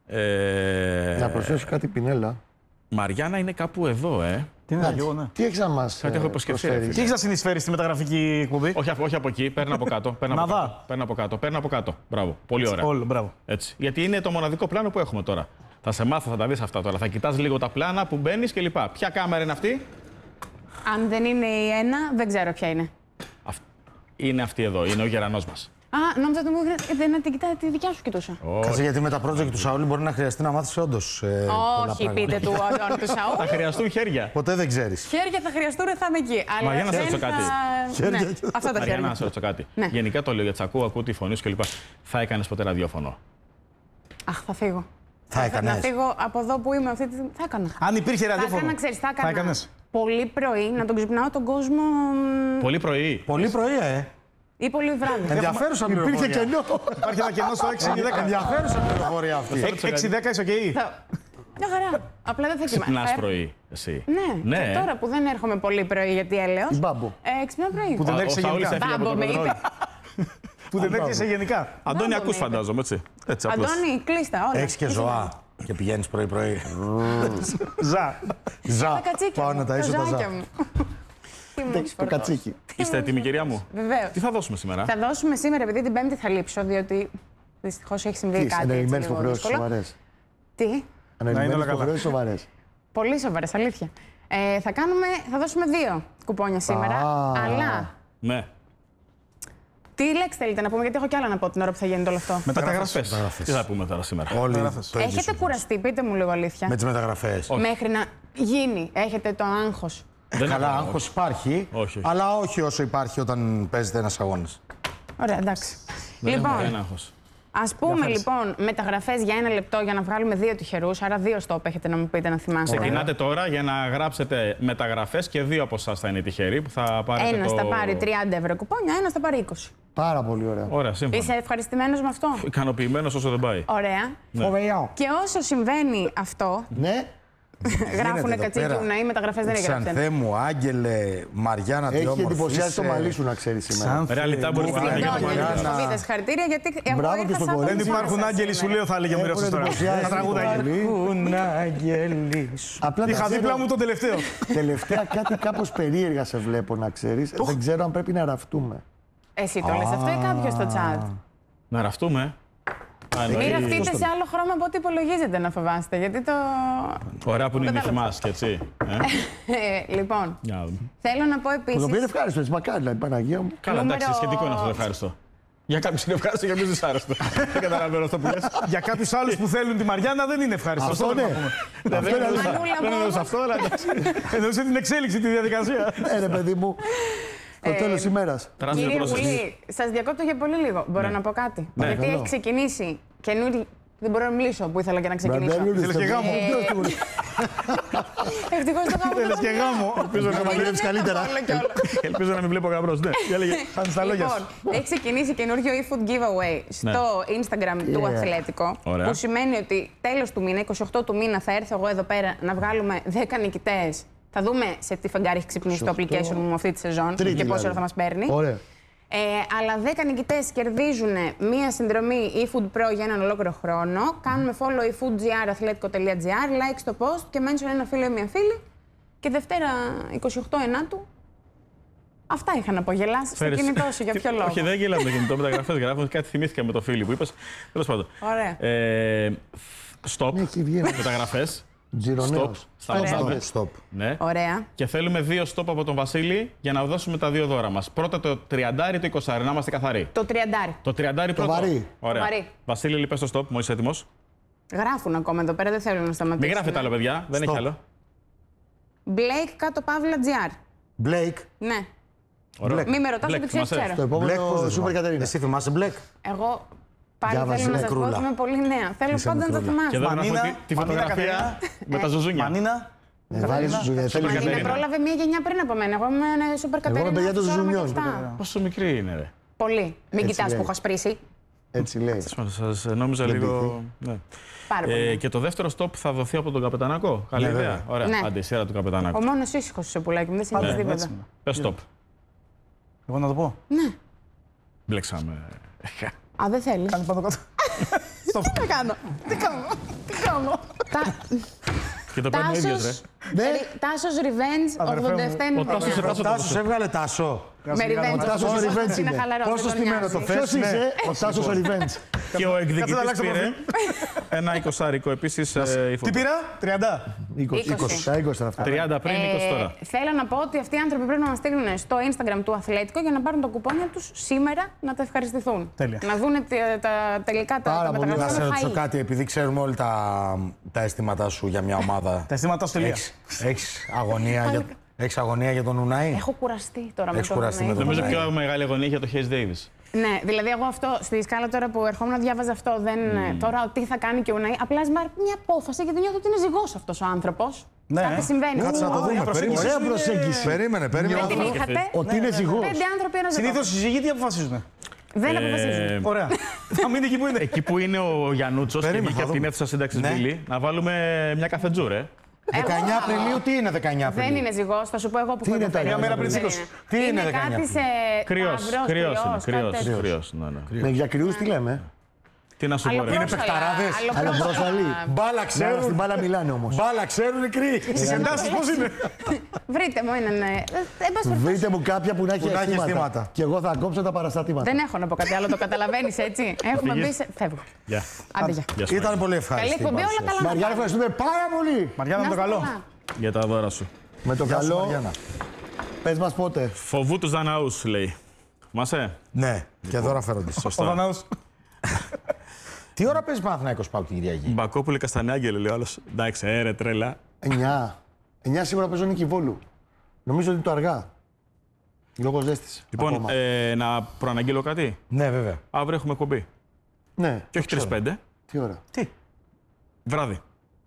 Να προσθέσω κάτι, Πινέλα. Μαριάννα είναι κάπου εδώ, Τι είναι εγώ, ναι. Τι έχεις να μας Κάτι έχω υποσχεθεί. προσφέρεις? Τι έχεις να συνεισφέρεις στη μεταγραφική εκπομπή? Όχι από εκεί, παίρνω από κάτω. Παίρνω από κάτω. Μπράβο. Πολύ ωραία. Όλο, μπράβο. Έτσι. Γιατί είναι το μοναδικό πλάνο που έχουμε τώρα. Θα σε μάθω, θα τα δεις αυτά τώρα. Θα κοιτάς λίγο τα πλάνα που μπαίνεις κλπ. Ποια κάμερα είναι αυτή? Αν δεν είναι η ένα, δεν ξέρω ποια είναι. Είναι αυτή εδώ. Είναι ο γερανός μας. Α, νόμιζα ότι μου δεν να την κοιτάει, τη δικιά σου κοιτούσα. Κάτσε, γιατί με τα project του Σαούλη μπορεί να χρειαστεί να μάθεις όντως πολλά Όχι, πράγματα. πείτε του Αντώνη του Σαούλη. Θα χρειαστούν χέρια. Ποτέ δεν ξέρεις. Χέρια θα χρειαστούν, θα είμαι εκεί. Αλλά Μαριάννα, να σε δεν ρωτήσω κάτι. Ναι, αυτά τα Μαριάννα, χέρια. να σε ρωτήσω κάτι. Ναι. Γενικά το λέω γιατί ακούω τη φωνή σου κλπ. Θα έκανες ποτέ ραδιόφωνο? Αχ, θα φύγω. Θα έκανες. Να φύγω από εδώ που είμαι αυτή τη στιγμή. Θα έκανα. Αν υπήρχε Θα ραδιόφωνο. έκανα, ξέρεις, θα έκανα έκανες? πολύ πρωί να τον ξυπνάω τον κόσμο Πολύ πρωί. Πολύ πρωί, ή πολύ βράδυ. Ενδιαφέρουσα Υπήρχε πληροφορία. κενό. Υπάρχει ένα κενό στο 6-10. Ενδιαφέρουσα πληροφορία αυτή. 6-10 είσαι οκ. Μια χαρά. Απλά δεν θα κοιμάμαι. Ξυπνάς πρωί, εσύ? Ναι. Και τώρα που δεν έρχομαι πολύ πρωί γιατί έλεος. Η Μπάμπο. Ξυπνάω πρωί. Που δεν Ο έρχεσαι Σαούλης γενικά. έφυγε από Μπάμπο τον με Πετρόλαιο. είπε. Που δεν έρχεσαι γενικά. Αντώνη, Μπάμπο ακούς με είπε. φαντάζομαι, έτσι απλώς. Αντώνη, κλείστα όλα. Έχεις και ζωά και πηγαίνεις πρωί-πρωί. Ζα. Ζα. Τα κατσίκια Πάω μου, να τα ταΐσω τα ζάκια ζά. μου. Τι μου Το έχεις φορτώσει. κατσίκι. Είστε έτοιμοι, κυρία μου? Βεβαίως. Τι θα δώσουμε σήμερα? Θα δώσουμε σήμερα, επειδή την Πέμπτη θα λείψω, διότι δυστυχώς έχει συμβεί Τι, κάτι. ανελημμένες έτσι, λίγο υποχρεώσεις δύσκολο. σοβαρές. Τι, Ανελημμένες όλα καλά. υποχρεώσεις σοβαρές. πολύ σοβαρές, αλήθεια. Θα δώσουμε 2 κουπόνια σήμερα, αλλά Ναι. τι λέξη θέλετε να πούμε, γιατί έχω κι άλλα να πω την ώρα που θα γίνεται όλο αυτό. Μεταγραφές. Τι θα πούμε τώρα σήμερα? Όλοι το ίδιο Έχετε σου. κουραστεί, πείτε μου λίγο αλήθεια, Με τις μεταγραφές. μέχρι να γίνει, έχετε το άγχος. Δεν Καλά, έχω, άγχος υπάρχει, Όχι. αλλά όχι όσο υπάρχει όταν παίζεται ένας αγώνας. Ωραία, εντάξει. Δεν έχω Λοιπόν, κανένα άγχος. ας πούμε λοιπόν μεταγραφές για 1 λεπτό για να βγάλουμε 2 τυχερούς, άρα 2 στόπ έχετε να μου πείτε να θυμάστε. Ξεκινάτε τώρα για να γράψετε μεταγραφές και 2 από εσάς θα είναι τυχεροί που θα πάρετε Ένας το... θα πάρει 30€ κουπόνια, ένας θα πάρει 20. Πάρα πολύ ωραία. Ωραία, σύμφωνα. Είσαι ευχαριστημένος με αυτό? Ικανοποιημένος όσο δεν πάει. Ωραία. Φοβερό. Και όσο συμβαίνει αυτό, Ναι, γράφουνε κατσίκιου να ή μεταγραφές δεν έγραψαν. Ξανθέ μου, Άγγελε, Μαριάννα, τι έχει όμορφη εντυπωσιάσει το είσαι. μαλλί σου να ξέρεις σήμερα. Ρεαλιτά μπορείς να Συγγνώμη, κάνεις. δεν Μαριάννα. θα μου πείτε συγχαρητήρια, γιατί εγώ Μπράβο και ήρθα στον σαν Κολέγιο. Δεν τον υπάρχουν Ζάσα άγγελοι, σου σήμερα. λέω, θα έλεγε ο Μυρός Έχουν τώρα. εντυπωσιάσει Τα τραγούδια. το μαλλί. Ούν άγγελοι σου. Απλά Είχα δεν δίπλα ξέρω, μου τον τελευταίο. τελευταία κάτι κάπως περίεργα σε βλέπω να ξέρεις. Δεν ξέρω αν πρέπει να ραφτούμε. Εσύ το λες αυτό ή κάποιος στο chat? Να ραφτούμε. Μην ραφτείτε σε άλλο χρώμα από ό,τι υπολογίζετε να φοβάστε, γιατί το... Ωραία που είναι η νύφη Κατάλαβα. μας και έτσι. Λοιπόν, Για να δούμε. θέλω να πω Μου το πήρε επίσης... ευχάριστο, έτσι μακάρι, δηλαδή Παναγία μου. Καλά, εντάξει, Νούμερο- σχετικό είναι αυτό το ευχάριστο. Για κάποιους είναι ευχάριστο, για κάποιους δυσάρεστο. Δεν καταλαβαίνω αυτό που λες. Για κάποιους άλλους που θέλουν τη Μαριάννα δεν είναι ευχάριστο. Αυτό ναι. Αυτό είναι αλήθεια. Μανούλα Δεν μου εννοούσα όμως. αυτό, αλλά εντάξει. Εννοούσε την εξέλιξη, τη διαδικασία. Ναι, παιδί μου. Το τέλος της ημέρας. Τεράστιο Κύριε πρόσωπο. Γουλή, σας διακόπτω για πολύ λίγο. Μπορώ να πω κάτι? Ναι. Γιατί έχει ξεκινήσει καινούργια... Δεν μπορώ να μιλήσω που ήθελα και να ξεκινήσω. Θέλεις και γάμο. Ευτυχώς το γάμο. Θέλεις και γάμο. Ελπίζω να μαγειρεύεις καλύτερα. Ελπίζω να μην βλέπω γαμπρός. Ναι, για λέγε. Χάνεις τα λόγια σου. Λοιπόν, έχει ξεκινήσει καινούριο eFood giveaway στο Instagram του Αθλέτικο. Ωραία. Που σημαίνει ότι τέλος του μήνα, 28 του μήνα, θα έρθω εγώ εδώ πέρα να βγάλουμε 10 νικητές. Θα δούμε σε τι φεγγάρι έχει ξυπνήσει το application μου αυτή τη σεζόν Τρίτη και πόση δηλαδή. ώρα θα μας παίρνει. Ωραία. Αλλά 10 νικητές κερδίζουν μία συνδρομή eFood Pro για έναν ολόκληρο χρόνο. Κάνουμε follow eFoodGR, athletic.gr, like στο post και mention ένα φίλο ή μία φίλη. Και Δευτέρα 28 Ενάτου. Αυτά είχα να πω. Γελάς στο Φέρεις. κινητό σου, για ποιο λόγο? Όχι, δεν γελάω με το κινητό, μεταγραφές γράφω. Κάτι θυμήθηκα με το φίλι που είπες. Τέλος πάντων. Ωραία. Stop. Ναι, έχει βγει ένας Μεταγραφές. Stop. Τζιρονέος. Σταματάμε. Stop. Ναι. Ωραία. Και θέλουμε 2 stop από τον Βασίλη για να δώσουμε τα 2 δώρα μας. Πρώτα το 30, το 20, να είμαστε καθαροί. Το 30. Το 30 πρώτο. βαρύ. Ωραία. Το βαρύ. Βασίλη, λείπες στο stop, μόλις έτοιμος. Γράφουν ακόμα εδώ πέρα, δεν θέλουν να σταματήσουν. Μην γράφετε άλλο, παιδιά. Δεν έχει άλλο. Blake κάτω παύλα GR. Black. Ναι. Ωραίο. Μην με ρωτάς Black, ότι ξέρεις, θυμάσαι? ξέρω. Το Black πώς επόμενο δεν Σούπερ θυμάμαι. Κατερίνα. Εσύ θυμάσαι Black. Εγώ πάλι Διάβαζε θέλω να σας πω μικρούλα. ότι είμαι πολύ νέα. Θέλω Είσαι πάντα να το μικρούλα. Και θυμάσαι. εδώ να Μανίνα, έχουμε τη Μανίνα, φωτογραφία με τα ζουζούνια. Μανίνα. Βάλεις σου Σούπερ θέλεις Είναι Κατερίνα. πρόλαβε μια γενιά πριν από μένα. Εγώ είμαι σούπερ Κατερίνα. είμαι παιδιά των τους ώρα με ζουνιών. και αυτά. Πόσο μικρή είναι, ρε. Πολύ. Μην Έτσι κοιτάς λέει. που έχω σπρίσει. Έτσι λέει. Σας νόμιζα λίγο. Ναι. Πάρα πολύ. Και το δεύτερο stop θα δοθεί από τον Καπετανακό. Καλή ιδέα. Ωραία. Ναι. Άντε, η σειρά του Καπετανακού. Ο μόνος ήσυχος στο πουλάκι μου, δεν συνέβη τίποτα. Έτσι. Πες stop. Εγώ να το πω. Μπλέξαμε. Α, δεν θέλεις. Κάνει πάνω κάτω. Τι να κάνω. Τι κάνω. Και το παίρνει ο ίδιος, ρε. Τάσος Revenge, Αδερφέ μου, 87 Ο Τάσος Ο Τάσος έβγαλε Τάσο. Με Revenge. Τάσος ο Revenge είναι είναι. χαλαρός, Πόσο δεν τον στημένο το νοιάζει. θες? Ποιος είσαι, ο Τάσος ο Revenge. Και ο εκδικητής αλλάξω πήρε ένα 20άρικο επίσης. Τι πήρα, 30. 20. Τα 20 ήταν αυτά. 30 πριν, 20 τώρα. Θέλω να πω ότι αυτοί οι άνθρωποι πρέπει να μας στείλουν στο Instagram του Αθλέτικο για να πάρουν τα κουπόνια τους σήμερα να τα ευχαριστηθούν. Τέλεια. Να δουν τα τελικά τα Πάρα πολύ. Να σε μεταγραφικά ρωτήσω χαΐ. κάτι, επειδή ξέρουμε όλοι τα αισθήματά σου για μια ομάδα. Τα αισθήματά σου τελεία. Έχεις αγωνία για τον Ουνάι. Έχω κουραστεί τώρα με Έχεις το κουραστεί με Ρουνέι. τον Νομίζω πιο μεγάλη αγωνία για το Hayes Davis. Ναι, δηλαδή εγώ αυτό στη σκάλα τώρα που ερχόμουν διάβαζα αυτό. Τώρα τι θα κάνει και ο Ουνάι. Απλά ας πάρει μια απόφαση γιατί νιώθω ότι είναι ζυγός αυτός ο άνθρωπος. Ναι. Κάτι συμβαίνει. Κάτσε να το δούμε. Ωραία προσέγγιση. Περίμενε. Δεν την είχατε. Ότι είναι ζυγός. 5 άνθρωποι ένα ζυγό. Συνήθως οι ζυγοί τι αποφασίζουν. Δεν αποφασίζουν. Ωραία. Θα μείνει εκεί που είναι. Εκεί που είναι ο Γιαννούτσος και Περίμενε, βγήκε θα από την δούμε. αίθουσα σύνταξης Ναι. Μπίλη, να βάλουμε μια καφετζούρε. 19 Απριλίου, τι είναι 19 Απριλίου? Δεν είναι ζυγός, θα σου πω εγώ που Τι είναι τα μια μέρα πριν Δεν 20? είναι. Τι είναι 19 κάτι σε Κρυός. Ταύρος, Κρυός είναι. κάτι τέτοιο. Κρυός. Ναι. Ναι, για κρυούς τι λέμε. Τι να σου πω, ρε. Αλλοπρόσαλα, παιχταράδες. Αλλοπρόσαλοι. Μπάλα Ναι, στην ξέρουν. μπάλα μιλάνε όμως. Μπάλα ξέρουν οι κρύοι. Στις εντάσεις πώς είναι. Βρείτε μου έναν. Εν πάση περιπτώσει, Βρείτε μου κάποια που να έχει Που να έχει αισθήματα. αισθήματα. Και εγώ θα κόψω τα παραστατήματα. δεν έχω να πω κάτι άλλο, το καταλαβαίνεις έτσι. Έχουμε μπει σε. Φεύγω. Γεια. Άντε, γεια. Γεια σου, Ε, Ήταν πολύ Καλή ευχάριστη. η εκπομπή, όλα παρουσίαση. καλά. να Μαριάννα, πάνε. ευχαριστούμε πάρα πολύ. Μαριάννα Να με το είστε καλό. καλά. Για τα δώρα σου. Με το Γεια σου, καλό, Μαριάννα. πες μας πότε. Φοβού τους Δαναούς, λέει. Θυμάσαι. Ναι, και δώρα φέρονται. Ο Δανάος. Τι ώρα παίζει Παναθηναϊκός Πάοκ την Κυριακή? Μπακόπουλη Καστανιάγγελ, λέει ο άλλος. Εντάξει, ρε τρέλα. 9. 9 σίγουρα παίζω Νίκη Βόλου. Νομίζω ότι το αργά. Λόγω ζέστης. Λοιπόν, ακόμα. να προαναγγείλω κάτι. Ναι, βέβαια. Αύριο έχουμε εκπομπή. Ναι. Και όχι 3-5. Τι ώρα. Τι. Βράδυ.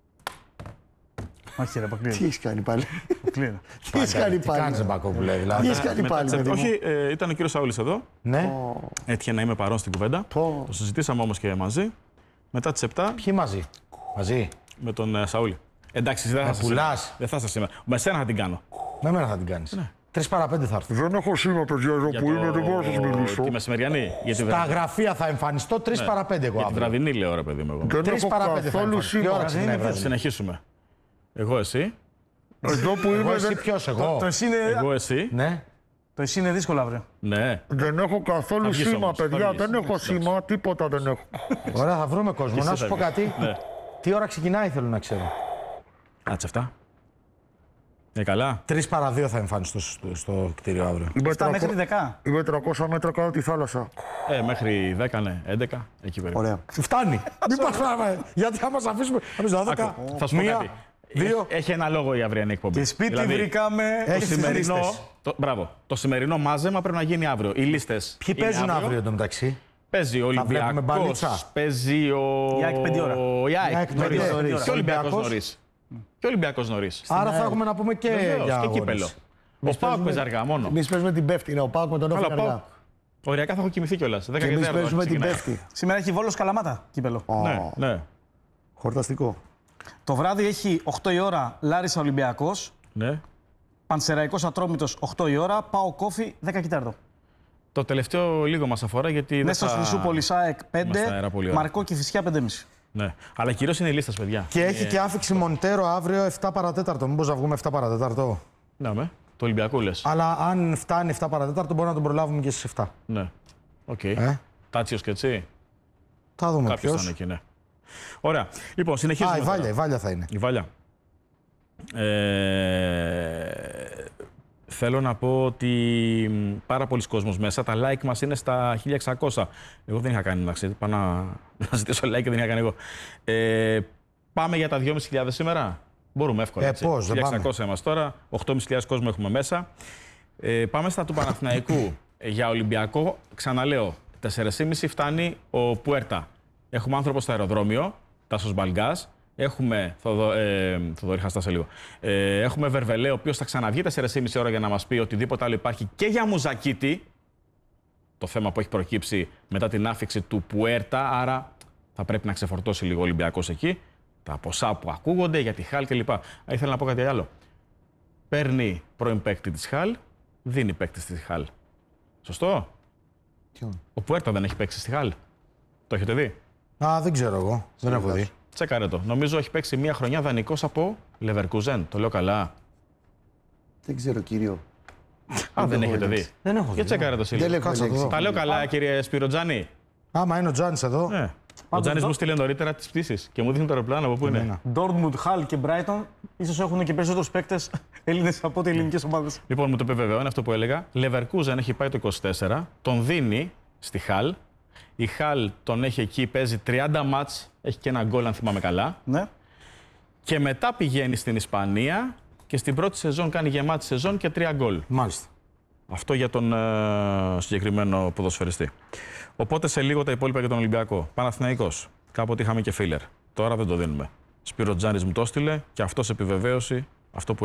Όχι, ρε, Τι αποκλείεται. έχεις κάνει πάλι. Αποκλείεται. Τι έχεις κάνει Τι κάνεις, πάλι. Μπακόπουλε, Τι δηλαδή? έχεις κάνει Μετά πάλι. τις- παιδί μου. Όχι, ήταν ο κύριος Σαούλης εδώ. Ναι. Έτυχε να είμαι παρόν στην κουβέντα. Πω. Το συζητήσαμε όμως και μαζί. Μετά τις 7 Ποιοι μαζί? Μαζί. με τον Σαούλη. Εντάξει, δεν θα σας πουλάς. Δεν θα σας σήμερα. Με σένα θα την κάνω. Με μένα θα την κάνεις. 3 παρά 5 θα έρθω. Δεν έχω σήμα, παιδιά, εδώ Για τη μεσημεριανή. Για τη, Τα γραφεία θα εμφανιστώ 3 παρά 5 εγώ για τη αύριο. βραδινή, λέω, ρε παιδί μου. Εγώ. 3 παρά 5 θα εμφανιστώ. Τι ώρα ξεκινάει η Θα βραδινή? συνεχίσουμε. Εγώ, εσύ. Εδώ που Εγώ, εσύ ποιος, εγώ? Το εσύ είναι. Εγώ, εσύ. Ναι. Το εσύ είναι δύσκολο αύριο. Ναι. δεν έχω Θα καθόλου βγεις σήμα, όμως, θα παιδιά. βγεις. Δεν έχω σήμα, τίποτα δεν έχω. Ωραία, θα βρούμε κόσμο. εσύ Να θα σου πω βγεις. κάτι. Ναι. Τι ώρα ξεκινάει θέλω να ξέρω. Κάτσε αυτά. Καλά. 3 παρά 2 θα εμφανιστώ στο κτίριο αύριο. Στα μέχρι 10. Είμαι 300 μέτρα κάτω τη θάλασσα. Μέχρι 10, ναι. 11. Εκεί περίπου. Ωραία. Φτάνει. Μην πας πράγμα. Γιατί θα μας αφήσουμε. Εμείς 12. Άκου, θα σου πω μία, κάτι. 2. Έχει ένα λόγο η αυριανή εκπομπή. Και σπίτι Δηλαδή, βρήκαμε. Έχει Το σημερινό, λίστες. το σημερινό μάζεμα πρέπει να γίνει αύριο. Οι λίστες. Ποιοι είναι παίζουν αύριο εντωμεταξύ? Παίζει ο βλέπουμε Ολυμπιακός, μπαλίτσα. παίζει ο... Η ΑΕΚ 5 ώρα. Η ΑΕΚ ΑΕΚ 5 νωρίς. ώρα. Και ο Ολυμπιακός Ολυμπιακός. νωρίς. Και ο Ολυμπιακός νωρίς. Άρα θα έχουμε να πούμε και Βεβαίως, για και αγώνες. κύπελο. Ο Πάοκ παίζει αργά μόνο. Εμείς παίζουμε την Πέφτη, είναι ο Πάοκ με τον Όφη Αλλά Πάοκ. αργά. Οριακά θα έχω κοιμηθεί κιόλας. 10 Και και εμείς 4 παίζουμε την ξεκινάει. Πέφτη. Σήμερα έχει Βόλος Καλαμάτα κύπελο. Ναι, ναι. Χορταστικό. Το βράδυ έχει 8 η ώρα Λάρισα Ολυμπιακός. ναι. Πανσεραϊκός Ατρόμητος 8 η ώρα. Πάω Κόφι 10 και 4. Το τελευταίο λίγο μας αφορά γιατί δεν Νέστος θα... Χρυσούπολης ΑΕΚ 5. Είμαστε αέρα πολύ ώρα. Μαρκό και Φυσιά 5,5. Ναι. Αλλά κυρίως είναι οι λίστες, παιδιά. Και έχει και άφηξη Μοντέρο αύριο 7 παρατέταρτο. Μήπως να βγούμε 7 παρατέταρτο. Ναι, με. Το Ολυμπιακό λες. Αλλά αν φτάνει 7 παρατέταρτο μπορούμε να τον προλάβουμε και στις 7. Ναι. Οκ. Ε? Τάτσιος και έτσι. Θα δούμε Κάποιος θα ποιος. είναι εκεί, ναι. Ωραία. Λοιπόν, συνεχίζουμε. Α, η τώρα. Βάλια, η Βάλια θα είναι. Η Βάλια. Θέλω να πω ότι πάρα πολλοί κόσμος μέσα. Τα like μας είναι στα 1600. Εγώ δεν είχα κάνει, εντάξει. Πάω να ζητήσω like και δεν είχα κάνει εγώ. Πάμε για τα 2.500 σήμερα. Μπορούμε εύκολα. έτσι. Πώς, δεν 1600 είμαστε τώρα. 8.500 κόσμο έχουμε μέσα. Πάμε στα του Παναθηναϊκού. Για Ολυμπιακό, ξαναλέω, 4.500 φτάνει ο Πουέρτα. Έχουμε άνθρωπο στο αεροδρόμιο, Τάσος Μπαλγκάς. Έχουμε Θοδωρή, χαστάσε λίγο. Έχουμε Βερβελέ, ο οποίος θα ξαναβγεί 4.500 ώρα για να μας πει οτιδήποτε άλλο υπάρχει και για Μουζακίτη. το θέμα που έχει προκύψει μετά την άφιξη του Πουέρτα. Άρα θα πρέπει να ξεφορτώσει λίγο ο Ολυμπιακός εκεί. Τα ποσά που ακούγονται για τη Χαλ κλπ. Ήθελα να πω κάτι άλλο. Παίρνει πρώην παίκτη της Χαλ, δίνει παίκτη στη Χαλ. Σωστό. Ο Πουέρτα δεν έχει παίξει στη Χαλ. Το έχετε δει? Δεν ξέρω εγώ. Δεν έχω δει. Τσεκάρε το. Νομίζω έχει παίξει μία χρονιά δανεικός από Leverkusen. Το λέω καλά? Δεν ξέρω, κύριο. Δεν έχετε δει. Δεν έχω δει. Και τσεκάρε το Σίλιο. Τα λέω καλά, κύριε Σπυροτζάνη. Άμα είναι ο Τζάνης εδώ. Ναι. Ο Τζάνης μου στείλε νωρίτερα τις πτήσεις και μου δείχνει το αεροπλάνο από πού είναι. Dortmund, Hull και Brighton ίσως έχουν και περισσότερους παίκτες Έλληνες από ό,τι ελληνικές ομάδες. Λοιπόν, μου το επιβεβαιώνει αυτό που έλεγα. Leverkusen έχει πάει το 24, τον δίνει στη Χαλ. Η Χαλ τον έχει εκεί, παίζει 30 μάτς, έχει και ένα γκολ αν θυμάμαι καλά. Ναι. Και μετά πηγαίνει στην Ισπανία και στην πρώτη σεζόν κάνει γεμάτη σεζόν και 3 γκολ. Μάλιστα. Αυτό για τον συγκεκριμένο ποδοσφαιριστή. Οπότε σε λίγο τα υπόλοιπα για τον Ολυμπιακό. Παναθηναϊκός. Κάποτε είχαμε και φίλερ. Τώρα δεν το δίνουμε. Σπύρος Τζάνης μου το έστειλε και αυτός επιβεβαίωση αυτό που